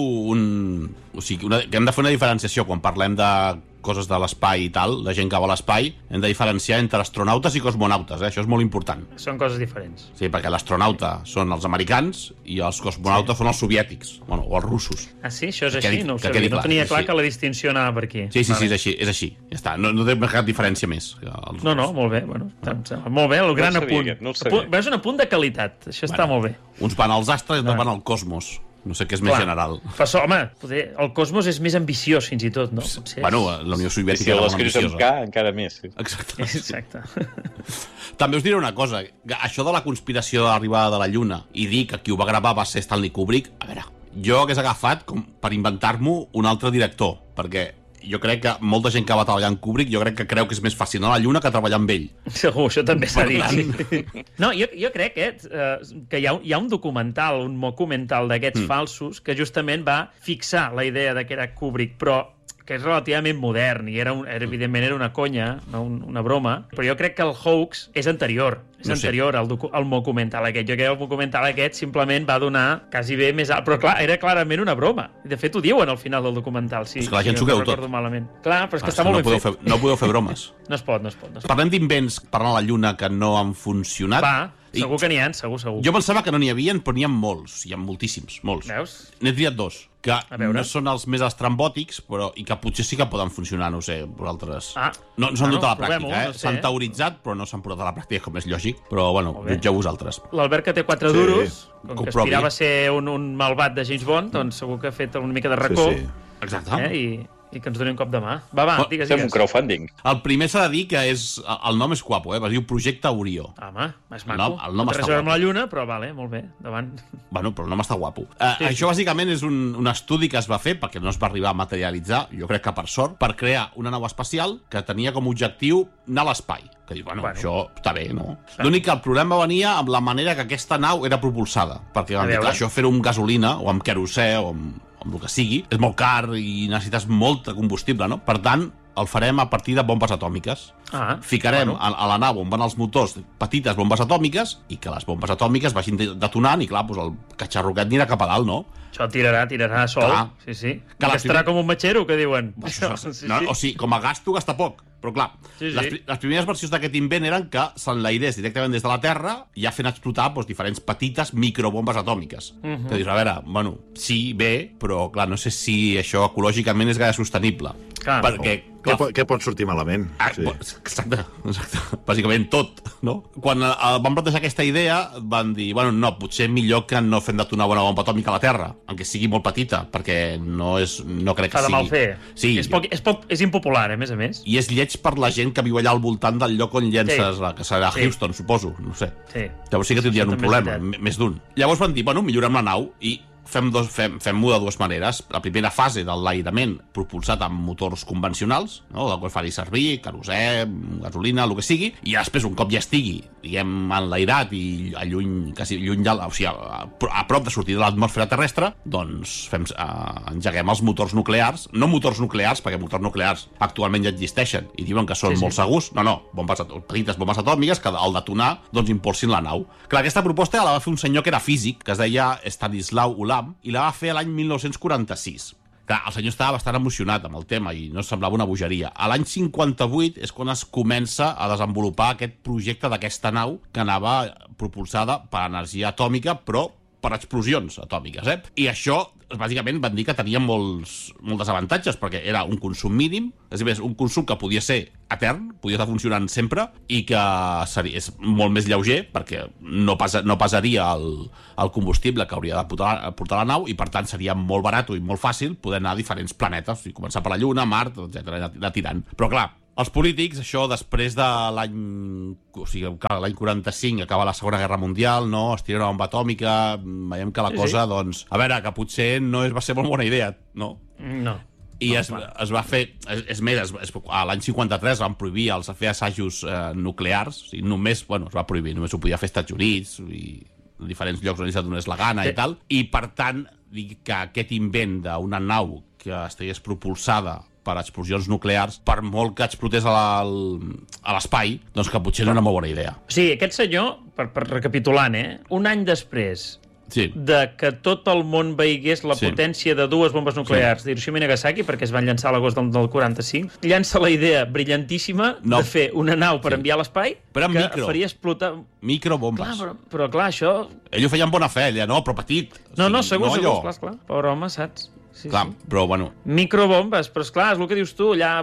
S6: que hem de fer una diferenciació quan parlem de coses de l'espai i tal, de gent que va a l'espai, hem de diferenciar entre astronautes i cosmonautes, això és molt important.
S1: Són coses diferents.
S6: Sí, perquè l'astronauta són els americans i els cosmonautes són els soviètics, o els russos.
S1: Ah, sí? Això és així? No ho sabia. No tenia clar que la distinció anava per aquí.
S6: Sí, és així. Ja està, no té cap diferència més.
S1: No, molt bé, molt bé, el gran apunt. És un apunt de qualitat, això està molt bé.
S6: Uns van als astres i altres van al cosmos. No sé què és més general.
S1: Però, home, el cosmos és més ambiciós, fins i tot, no?
S6: Bueno, la Unió Soviètica era molt ambiciosa.
S4: Si l'escrius amb K, encara més.
S1: Exacte.
S6: També us diré una cosa. Això de la conspiració de l'arribada de la Lluna i dir que qui ho va gravar va ser Stanley Kubrick, a veure, jo hagués agafat com per inventar-m'ho un altre director, perquè jo crec que molta gent que va treballar amb Kubrick jo crec que creu que és més fàcil anar a la Lluna que treballar amb ell.
S1: Segur, això també s'ha dit. No, jo crec que hi ha un documental, un documental d'aquests falsos que justament va fixar la idea de que era Kubrick, però que és relativament modern i evidentment era una conya, una broma, però jo crec que el hoax és anterior. És anterior al documental aquest. Jo crec que el documental aquest simplement va donar quasi bé més alt. Però clar, era clarament una broma. De fet, ho diuen al final del documental.
S6: És que la gent s'ho creu tot.
S1: Clar, però és que està molt ben fet.
S6: No podeu fer bromes.
S1: No es pot.
S6: Parlem d'invents per anar a la Lluna que no han funcionat.
S1: Segur que n'hi ha, segur.
S6: Jo pensava que no n'hi havia, però n'hi ha molts. Hi ha moltíssims, molts.
S1: Veus?
S6: N'he triat dos, que no són els més estrambòtics, però i que potser sí que poden funcionar, no sé, vosaltres. No s'han dut a la pràctica, s'han teoritzat, però no s'han portat a la pràctica, com és lògic, però, bueno, jutgeu vosaltres.
S1: L'Albert, que té 4 duros, com que aspirava a ser un malvat de James Bond, doncs segur que ha fet una mica de racó.
S6: Exacte.
S1: I que ens doni un cop de mà. Va, digues.
S4: Fem un crowdfunding.
S6: El primer s'ha de dir que el nom és guapo, es diu Projecte Orió.
S1: Home, és maco.
S6: El nom està
S1: guapo. Amb la Lluna, però vale, molt bé, davant.
S6: Bueno, però el nom està guapo. Això bàsicament és un estudi que es va fer, perquè no es va arribar a materialitzar, jo crec que per sort, per crear una nau espacial que tenia com a objectiu anar a l'espai. Que dius, bueno, això està bé, no? L'únic que el problema venia amb la manera que aquesta nau era propulsada, perquè van dir que això fer-ho amb gasolina, o amb querosè, o amb el que sigui, és molt car i necessites molt de combustible, no? Per tant, el farem a partir de bombes atòmiques. Ficarem a la nau on van els motors petites bombes atòmiques i que les bombes atòmiques vagin detonant i, clar, el catxarroquet anirà cap a dalt, no?
S1: Això tirarà sol. Sí. Que estarà com un matxero, que diuen.
S6: O sigui, com a gasto gasta poc. Però clar, les primeres versions d'aquest invent eren que s'enlairés directament des de la Terra i ja fent explotar diferents petites microbombes atòmiques. Que dius, a veure, bueno, sí, bé, però clar, no sé si això ecològicament és gaire sostenible. Perquè
S5: què pot sortir malament?
S6: Exacte. Bàsicament tot, no? Quan van plantejar aquesta idea, van dir, bueno, no, potser millor que no fem detonar una bomba atòmica a la Terra, encara sigui molt petita, perquè no crec que sigui...
S1: Fa de mal fer.
S6: Sí.
S1: És impopular, a més. I
S6: és lleig per la gent que viu allà al voltant del lloc on llences, que serà Houston, suposo, no sé. Llavors sí que tindrien un problema, més d'un. Llavors van dir, bueno, millorem la nau i fem-ho de dues maneres. La primera fase de l'enlairament propulsat amb motors convencionals, no? El que faci servir, querosè, gasolina, el que sigui, i després, un cop ja estigui, diguem, enlairat i quasi lluny o sigui, a prop de sortir de l'atmosfera terrestre, doncs engeguem els motors nuclears, no motors nuclears, perquè motors nuclears actualment ja existeixen i diuen que són molt segurs, petites bombes atòmiques que al detonar doncs impulsin la nau. Clar, aquesta proposta la va fer un senyor que era físic, que es deia Stanislau Ulam, i la va fer l'any 1946. Clar, el senyor estava bastant emocionat amb el tema i no semblava una bogeria. A l'any 58 és quan es comença a desenvolupar aquest projecte d'aquesta nau que anava propulsada per energia atòmica, però per explosions atòmiques, I això, bàsicament, van dir que tenia molts desavantatges, perquè era un consum mínim, és a dir, un consum que podia ser etern, podia estar funcionant sempre, i que és molt més lleuger, perquè no pesaria el combustible que hauria de portar la nau, i per tant seria molt barat i molt fàcil poder anar a diferents planetes, i començar per la Lluna, Mart, etc., anar tirant. Però clar, els polítics, això després de l'any 45, acaba la Segona Guerra Mundial, no? Es tira una bomba atòmica, veiem que la cosa, doncs, a veure, que potser no va ser molt bona idea, no?
S1: No.
S6: I es va fer, és més, a l'any 53 van prohibir fer assajos nuclears, o sigui, només, es va prohibir, només ho podia fer als Estats Units i diferents llocs on es donés la gana i tal, i per tant, dir que aquest invent d'una nau que estigués propulsada per explosions nuclears, per molt que explotés a l'espai, doncs que potser no era una molt bona idea.
S1: O sigui, aquest senyor, per recapitulant, un any després de que tot el món veigués la potència de dues bombes nuclears d'Hiroshima i Nagasaki, perquè es van llançar a l'agost del 45, llança la idea brillantíssima de fer una nau per enviar a l'espai que faria explotar...
S6: Microbombes.
S1: Però clar, això...
S6: Ell ho feia amb bona fe, no, però petit.
S1: No, segur, clar. Pobre home, saps?
S6: Clar, però bueno...
S1: Microbombes, però esclar, és el que dius tu, allà,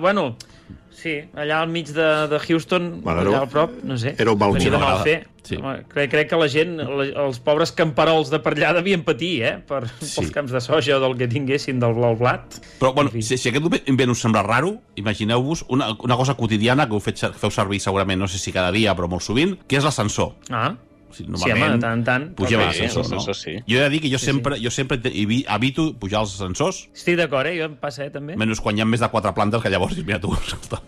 S1: allà al mig de Houston, allà al prop, no sé.
S5: Era un mal
S1: fer. Crec que la gent, els pobres camperols de per allà devien patir, pels camps de soja o del que tinguessin del blau blat.
S6: Però, bueno, si aquest invent us sembla raro, imagineu-vos una cosa quotidiana que feu servir segurament, no sé si cada dia, però molt sovint, que és l'ascensor.
S1: Normalment, de tant.
S6: Pugem a l'ascensor, no? Jo he de dir que jo sempre evito pujar als ascensors.
S1: Estic d'acord, jo em passa, també.
S6: Menys quan hi ha més de 4 plantes, que llavors, mira tu.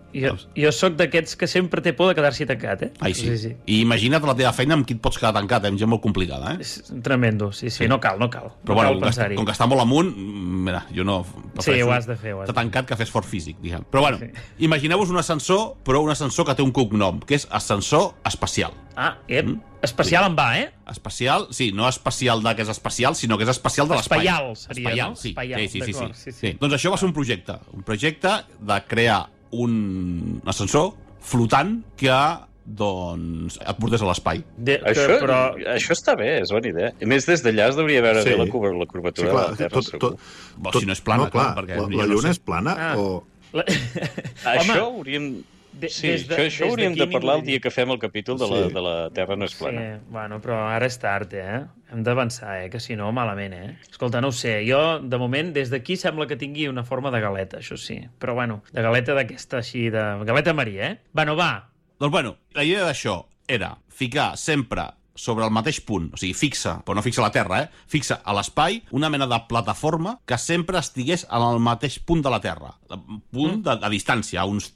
S1: Jo sóc d'aquests que sempre té por de quedar-s'hi tancat,
S6: Ai, sí. I imagina't la teva feina amb qui et pots quedar tancat, és gent molt complicada,
S1: És tremendo, sí. No cal.
S6: Però bueno, com que està molt amunt, mira, jo no...
S1: Sí, ho has de fer.
S6: Està tancat que fes fort físic, diguem. Però bueno, imagineu-vos un ascensor, però un ascensor que té un cognom, que és ascensor espacial.
S1: Especial en va,
S6: Especial, sí, no especial que és especial, sinó que és especial de l'espai.
S1: Espaial seria,
S6: no? Sí. Doncs això va ser un projecte de crear un ascensor flotant que doncs et portés a l'espai.
S4: Això està bé, és bona idea. A més, des d'allà es deuria veure bé la curvatura de la Terra, segur.
S6: Si no és plana,
S5: clar. La Lluna és plana o...
S4: Això hauríem... això hauríem de parlar el dia que fem el capítol de la Terra no és plana.
S1: Bueno, però ara és tard, Hem d'avançar, que si no, malament, Escolta, no ho sé, jo, de moment, des d'aquí sembla que tingui una forma de galeta, això sí. Però, bueno, de galeta d'aquesta així, de galeta marí, Bueno, va.
S6: Doncs, bueno, la idea d'això era ficar sempre sobre el mateix punt, o sigui, fixa, però no fixa a la Terra, fixa a l'espai una mena de plataforma que sempre estigués en el mateix punt de la Terra, punt de distància, a uns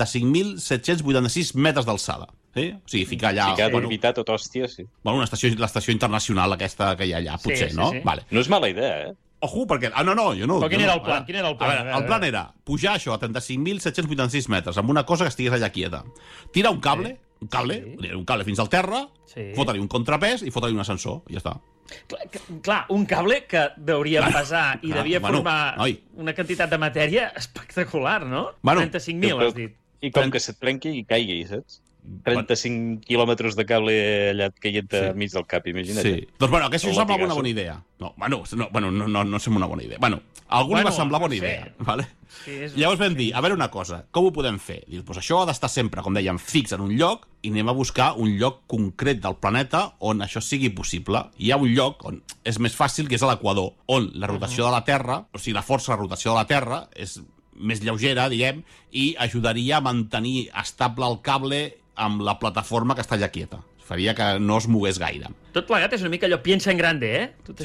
S6: 35.786 metres d'alçada. O sigui, ficar allà...
S4: Ficar d'orbitar tot hòstia, sí.
S6: Bueno, l'estació internacional aquesta que hi ha allà, potser, no? Vale.
S4: No és mala idea,
S6: Ojo, perquè... no, jo no...
S1: Però quin era el plan?
S6: A veure, el plan era pujar això a 35.786 metres amb una cosa que estigués allà quieta. Tira un cable, un cable fins al terra, fotre-li un contrapès i fotre-li un ascensor, i ja està.
S1: Clar, un cable que deuria pesar i devia formar una quantitat de matèria espectacular, no? 35.000, has dit.
S4: I com que se't prenqui i caigui, saps? 35 quilòmetres de cable allà caient enmig del cap, imagina't.
S6: Sí. Doncs, bueno, aquesta sembla una bona idea. No sembla una bona idea. Bueno, a algú li va semblar bona idea. Vale? Llavors vam dir, a veure una cosa, com ho podem fer? Dius, doncs això ha d'estar sempre, com dèiem, fix en un lloc i anem a buscar un lloc concret del planeta on això sigui possible. Hi ha un lloc on és més fàcil, que és a l'equador, on la rotació de la Terra, o sigui, la força de rotació de la Terra és més lleugera, diguem, i ajudaria a mantenir estable el cable amb la plataforma que està allà quieta. Faria que no es mogués gaire.
S1: Tot plegat és una mica allò piensa en grande, tot això?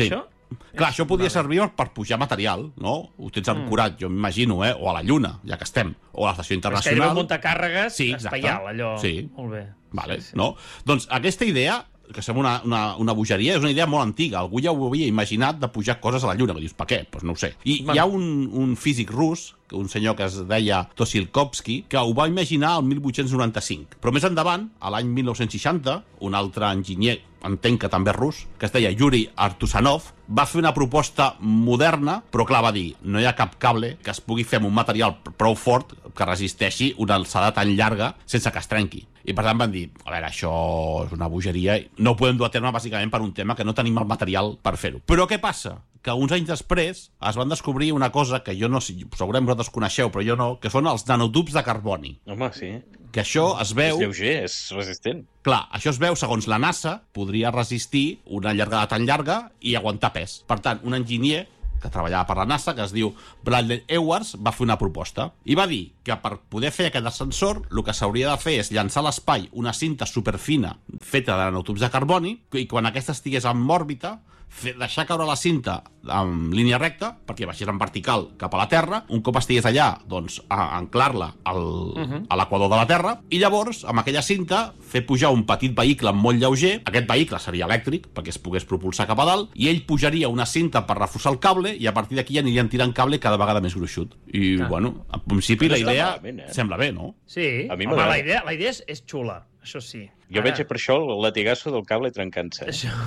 S6: Clar, això podria servir per pujar material, no? Ho tens ancorat, jo m'imagino, o a la Lluna, ja que estem, o a l'estació internacional.
S1: És que era un muntacàrregues espaial, allò.
S6: Sí.
S1: Molt bé.
S6: Vale, no? Doncs aquesta idea, que sembla una bogeria, és una idea molt antiga. Algú ja ho havia imaginat de pujar coses a la Lluna. Que dius, per què? Doncs no ho sé. I hi ha un físic rus, un senyor que es deia Tosilkovsky, que ho va imaginar el 1895. Però més endavant, a l'any 1960, un altre enginyer, entenc que també rus, que es deia Yuri Artusanov, va fer una proposta moderna, però clar, va dir, no hi ha cap cable que es pugui fer amb un material prou fort que resisteixi una alçada tan llarga sense que es trenqui. I per tant van dir, a veure, això és una bogeria, no ho podem dur a terme bàsicament per un tema que no tenim el material per fer-ho. Però què passa? Que uns anys després es van descobrir una cosa que jo no sé, segurament vosaltres coneixeu, però jo no, que són els nanotubs de carboni.
S4: Home, sí.
S6: Que això es veu...
S4: És lleuger, és resistent.
S6: Clar, això es veu, segons la NASA, podria resistir una llargada tan llarga i aguantar pes. Per tant, un enginyer que treballava per la NASA, que es diu Bradley Edwards, va fer una proposta. I va dir que per poder fer aquest ascensor, el que s'hauria de fer és llançar a l'espai una cinta superfina feta de nanotubs de carboni, i quan aquesta estigués en òrbita, deixar caure la cinta en línia recta, perquè baixés en vertical cap a la Terra, un cop estigués allà, doncs, a anclar-la a l'equador de la Terra, i llavors, amb aquella cinta, fer pujar un petit vehicle molt lleuger, aquest vehicle seria elèctric, perquè es pogués propulsar cap a dalt, i ell pujaria una cinta per reforçar el cable, i a partir d'aquí ja anirien tirant cable cada vegada més gruixut. I, bueno, en principi la idea sembla bé, no?
S1: Sí,
S4: home,
S1: la idea és xula, això sí.
S4: Jo veig per això el latigasso del cable trencant-se.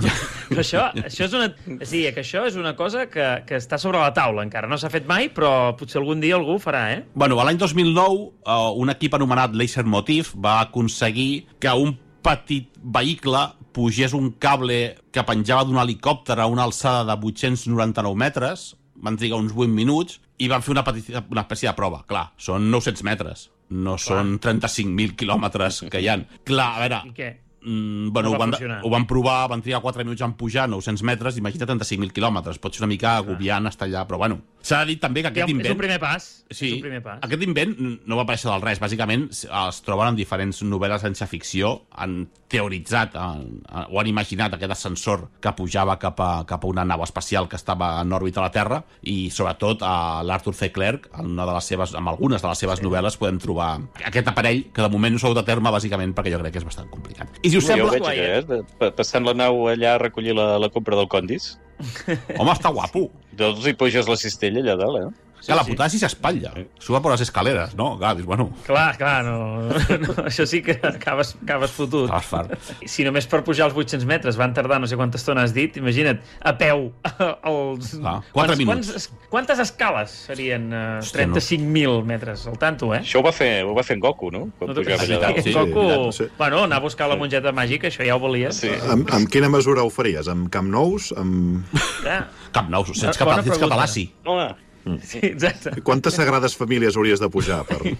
S1: Això és una... Sí, que això és una cosa que està sobre la taula encara. No s'ha fet mai, però potser algun dia algú ho farà,
S6: Bueno, l'any 2009, un equip anomenat Laser Motif va aconseguir que un petit vehicle pugés un cable que penjava d'un helicòpter a una alçada de 899 metres, van trigar uns 8 minuts, i van fer una espècie de prova. Clar, són 900 metres. No són 35.000 quilòmetres que hi ha. Clar, a veure...
S1: I què?
S6: Bueno, ho van provar, van trigar 4 minuts en pujar 900 metres, imagina't 35.000 quilòmetres. Pot ser una mica agobiant estar allà, però bueno. S'ha de dir també que aquest invent...
S1: És un primer pas.
S6: Sí, aquest invent no va aparèixer del res. Bàsicament es troben en diferents novel·les de ciència-ficció, han teoritzat o han imaginat aquest ascensor que pujava cap a una nau espacial que estava en òrbita a la Terra, i sobretot a l'Arthur C. Clarke, amb algunes de les seves novel·les podem trobar aquest aparell, que de moment no s'ha dut a terme bàsicament perquè jo crec que és bastant complicat. I si us sembla...
S4: Jo ho veig, passant la nau allà a recollir la compra del Condis.
S6: Home, està guapo.
S4: Doncs hi puges la cistella allà dalt,
S6: Sí, la putada si s'espatlla. Suba per les escaleres, no? Clar, bueno...
S1: Clar, no, això sí que acabes fotut.
S6: Acabes fart.
S1: Si només per pujar els 800 metres van tardar no sé quanta estona has dit, imagina't, a peu, els...
S6: 4 minuts.
S1: Quantes escales serien 35.000 metres al tanto,
S4: Això ho va fer en Goku, no? Quan pujava allà dalt.
S1: Goku, bueno, anar a buscar la mongeta màgica, això ja ho volies.
S5: Sí. Amb quina mesura ho faries? Amb Camp Nous?
S6: Camp Nous, sense català, sí.
S4: Home...
S1: Sí, exacte.
S5: Quantes sagrades famílies hauries de pujar?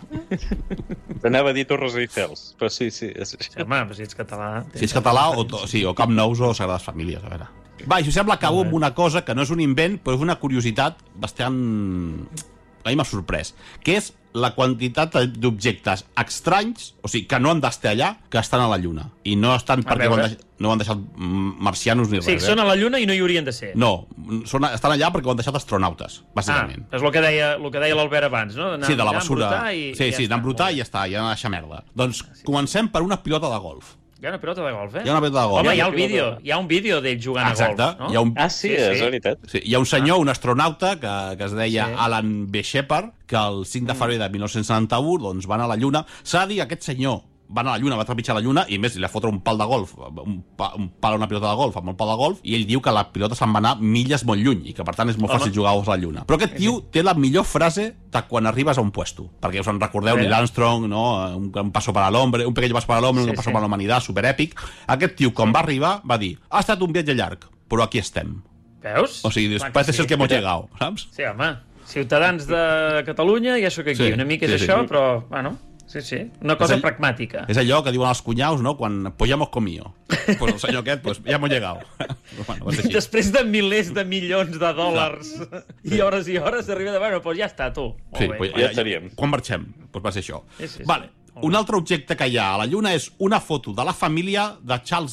S6: T'anava
S4: a dir Torres Eiffels, però sí.
S1: Sí, home, però si ets català...
S6: Si ets català, o Camp Nous o Sagrades Famílies, a veure. Va, i si us sembla, acabo amb una cosa que no és un invent, però és una curiositat bastant... A mi m'ha sorprès, que és la quantitat d'objectes estranys, o sigui, que no han d'estar allà, que estan a la Lluna. I no estan perquè no han deixat marcianos ni res.
S1: Sí, són a la Lluna i no hi haurien de ser.
S6: No, estan allà perquè ho han deixat astronautes, bàsicament.
S1: És el que deia l'Albert abans, no?
S6: Sí, de la basura. Sí, d'embrutar i ja està, ja han de deixar merda. Doncs comencem per una pilota de golf.
S1: Hi ha una pilota de golf,
S6: Hi ha una pilota de golf.
S1: Home, hi ha un vídeo d'ell jugant a golf, no?
S4: Sí, és veritat.
S6: Hi ha un senyor, un astronauta, que es deia Alan B. Shepard, que el 5 de febrer de 1991 doncs, van a la Lluna. S'ha de dir que aquest senyor va anar a la Lluna, va trepitjar la Lluna, i més, li va fotre un pal de golf, un pal a una pilota de golf, amb un pal de golf, i ell diu que la pilota se'n va anar milles molt lluny, i que per tant és molt fàcil jugar a la Lluna. Però aquest tio té la millor frase de quan arribes a un puesto, perquè us en recordeu, Neil Armstrong, no? Un paso para l'hombre, un pequeño paso para l'hombre, un paso para la humanitat, superèpic. Aquest tio, quan va arribar, va dir, ha estat un viatge llarg, però aquí estem.
S1: Veus?
S6: O sigui, parece ser que hemos llegado, saps?
S1: Sí, home, ciutadans de Catalunya, ja sóc aquí, una mica és això, però, bueno... Sí, una cosa pragmàtica.
S6: És allò que diuen els cunyaus, no? Quan pues ya hemos comido. Pues el senyor aquest, pues ya hemos llegado.
S1: Bueno, després de milers de milions de dòlars i hores arriba de... Bueno, pues ja està, tu.
S6: Sí, pues ja estaríem. Quan marxem? Pues va ser això. Vale. Un altre objecte que hi ha a la Lluna és una foto de la família de Charles Duke.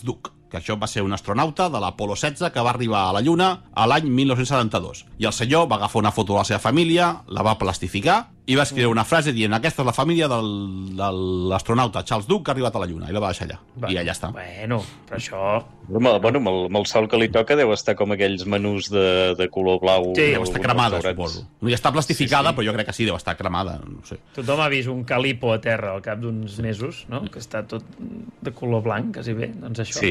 S6: que això va ser un astronauta de l'Apolo 16 que va arribar a la Lluna a l'any 1972. I el senyor va agafar una foto de la seva família, la va plastificar i va escriure una frase dient aquesta és la família de l'astronauta Charles Duke que ha arribat a la Lluna, i la va deixar allà. I allà està.
S1: Bueno, però això...
S4: Bueno, amb el sol que li toca deu estar com aquells menús de color blau.
S6: Sí, deu estar cremada, suposo. Ja està plastificada, però jo crec que sí, deu estar cremada. No sé.
S1: Tothom ha vist un calipo a terra al cap d'uns mesos, no? Que està tot de color blanc, quasi bé. Doncs això.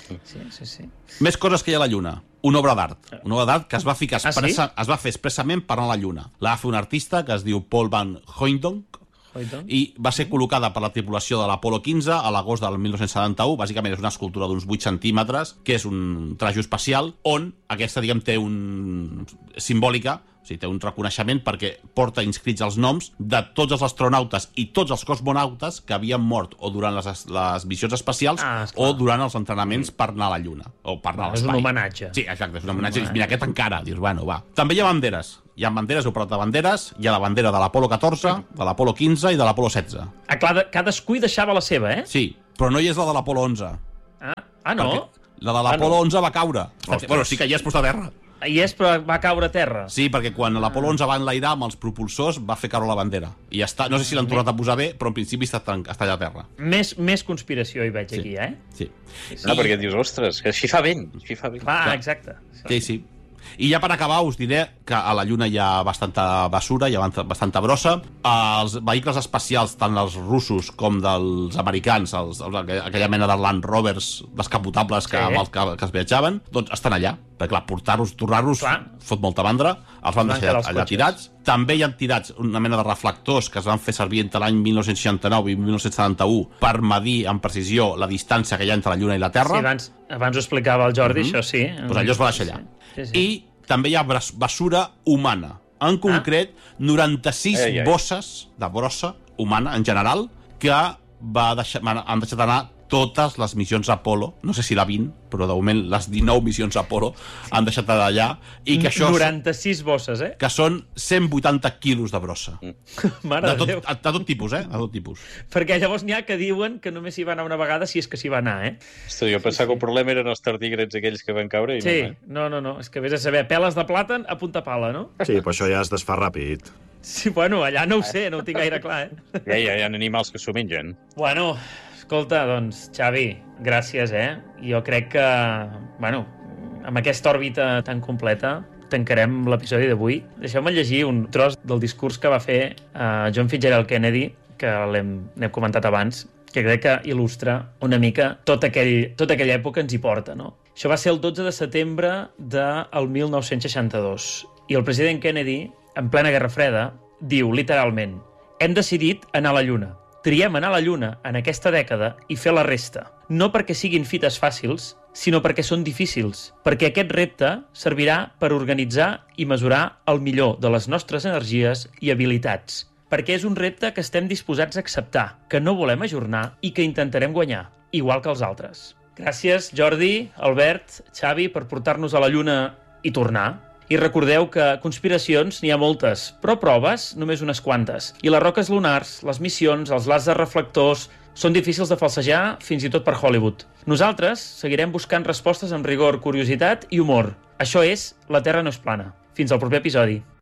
S4: Sí.
S6: Més coses que hi ha a la Lluna. Una obra d'art. Una obra d'art que es va ficar es va fer expressament per anar a la Lluna. La va fer un artista que es diu Paul van Hooydonk i va ser col·locada per la tripulació de l'Apolo 15 a l'agost del 1971. Bàsicament és una escultura d'uns 8 centímetres, que és un trajo espacial, on aquesta, diguem, té un... simbòlica, o sigui, té un reconeixement perquè porta inscrits els noms de tots els astronautes i tots els cosmonautes que havien mort o durant les missions espacials o durant els entrenaments per anar a la Lluna o per anar a l'espai.
S1: És un homenatge.
S6: Sí, exacte, és un homenatge. Mira, aquest encara. Dius, bueno, va. També hi ha banderes. Hi ha banderes, heu parlat de banderes. Hi ha la bandera de l'Apolo 14, de l'Apolo 15 i de l'Apolo 16.
S1: Cadascú hi deixava la seva, eh?
S6: Sí, però no hi és la de l'Apolo 11.
S1: No?
S6: La de l'Apolo 11 va caure. Bueno, sí que hi és posat a terra.
S1: Hi és, però va caure a terra.
S6: Sí, perquè quan l'Apolo 11 va enlairar amb els propulsors va fer caure la bandera. I ja està. No sé si l'han tornat a posar bé, però en principi està allà a terra.
S1: Més conspiració hi veig aquí, eh?
S6: Sí.
S4: Perquè dius, ostres, que així fa vent.
S1: Exacte.
S6: Sí. I ja per acabar us diré que a la Lluna hi ha bastanta basura, hi ha bastanta brossa. Els vehicles espacials, tant els russos com dels americans, aquella mena de Land Rovers descapotables que es viatjaven, doncs estan allà. Perquè clar, portar-los, tornar-los, fot molta mandra, els van deixar allà tirats. També hi han tirats una mena de reflectors que es van fer servir entre l'any 1969 i 1971 per medir amb precisió la distància que hi ha entre la Lluna i la Terra.
S1: Sí, abans ho explicava el Jordi, això sí.
S6: Doncs allò es va deixar allà. I també hi ha basura humana. En concret, 96 bosses de brossa humana, en general, que han deixat anar totes les missions Apolo, no sé si la 20, però de moment les 19 missions Apolo han deixat d'allà, i que això...
S1: 96 bosses, eh?
S6: Que són 180 quilos de brossa.
S1: Mare de Déu.
S6: De tot tipus, eh? De tot tipus.
S1: Perquè llavors n'hi ha que diuen que només s'hi va anar una vegada, si és que s'hi va anar, eh?
S4: Hosti, jo pensava que el problema eren els tardígrads aquells que van caure i
S1: no. No, és que vés a saber, peles de plàtan a punta pala, no?
S5: Sí, però això ja es desfà ràpid.
S1: Sí, bueno, allà no ho sé, no ho tinc gaire clar, eh?
S4: Ja hi ha animals que s'ho mengen.
S1: Bueno, escolta, doncs, Xavi, gràcies, eh? Jo crec que, bueno, amb aquesta òrbita tan completa tancarem l'episodi d'avui. Deixeu-me llegir un tros del discurs que va fer John Fitzgerald Kennedy, que l'hem comentat abans, que crec que il·lustra una mica tota aquella època ens hi porta, no? Això va ser el 12 de setembre del 1962. I el president Kennedy, en plena Guerra Freda, diu literalment: hem decidit anar a la Lluna. Triem anar a la Lluna en aquesta dècada i fer la resta. No perquè siguin fites fàcils, sinó perquè són difícils. Perquè aquest repte servirà per organitzar i mesurar el millor de les nostres energies i habilitats. Perquè és un repte que estem disposats a acceptar, que no volem ajornar i que intentarem guanyar, igual que els altres. Gràcies, Jordi, Albert, Xavi, per portar-nos a la Lluna i tornar. I recordeu que conspiracions n'hi ha moltes, però proves només unes quantes. I les roques lunars, les missions, els làsers reflectors, són difícils de falsejar fins i tot per Hollywood. Nosaltres seguirem buscant respostes amb rigor, curiositat i humor. Això és La Terra no és plana. Fins al proper episodi.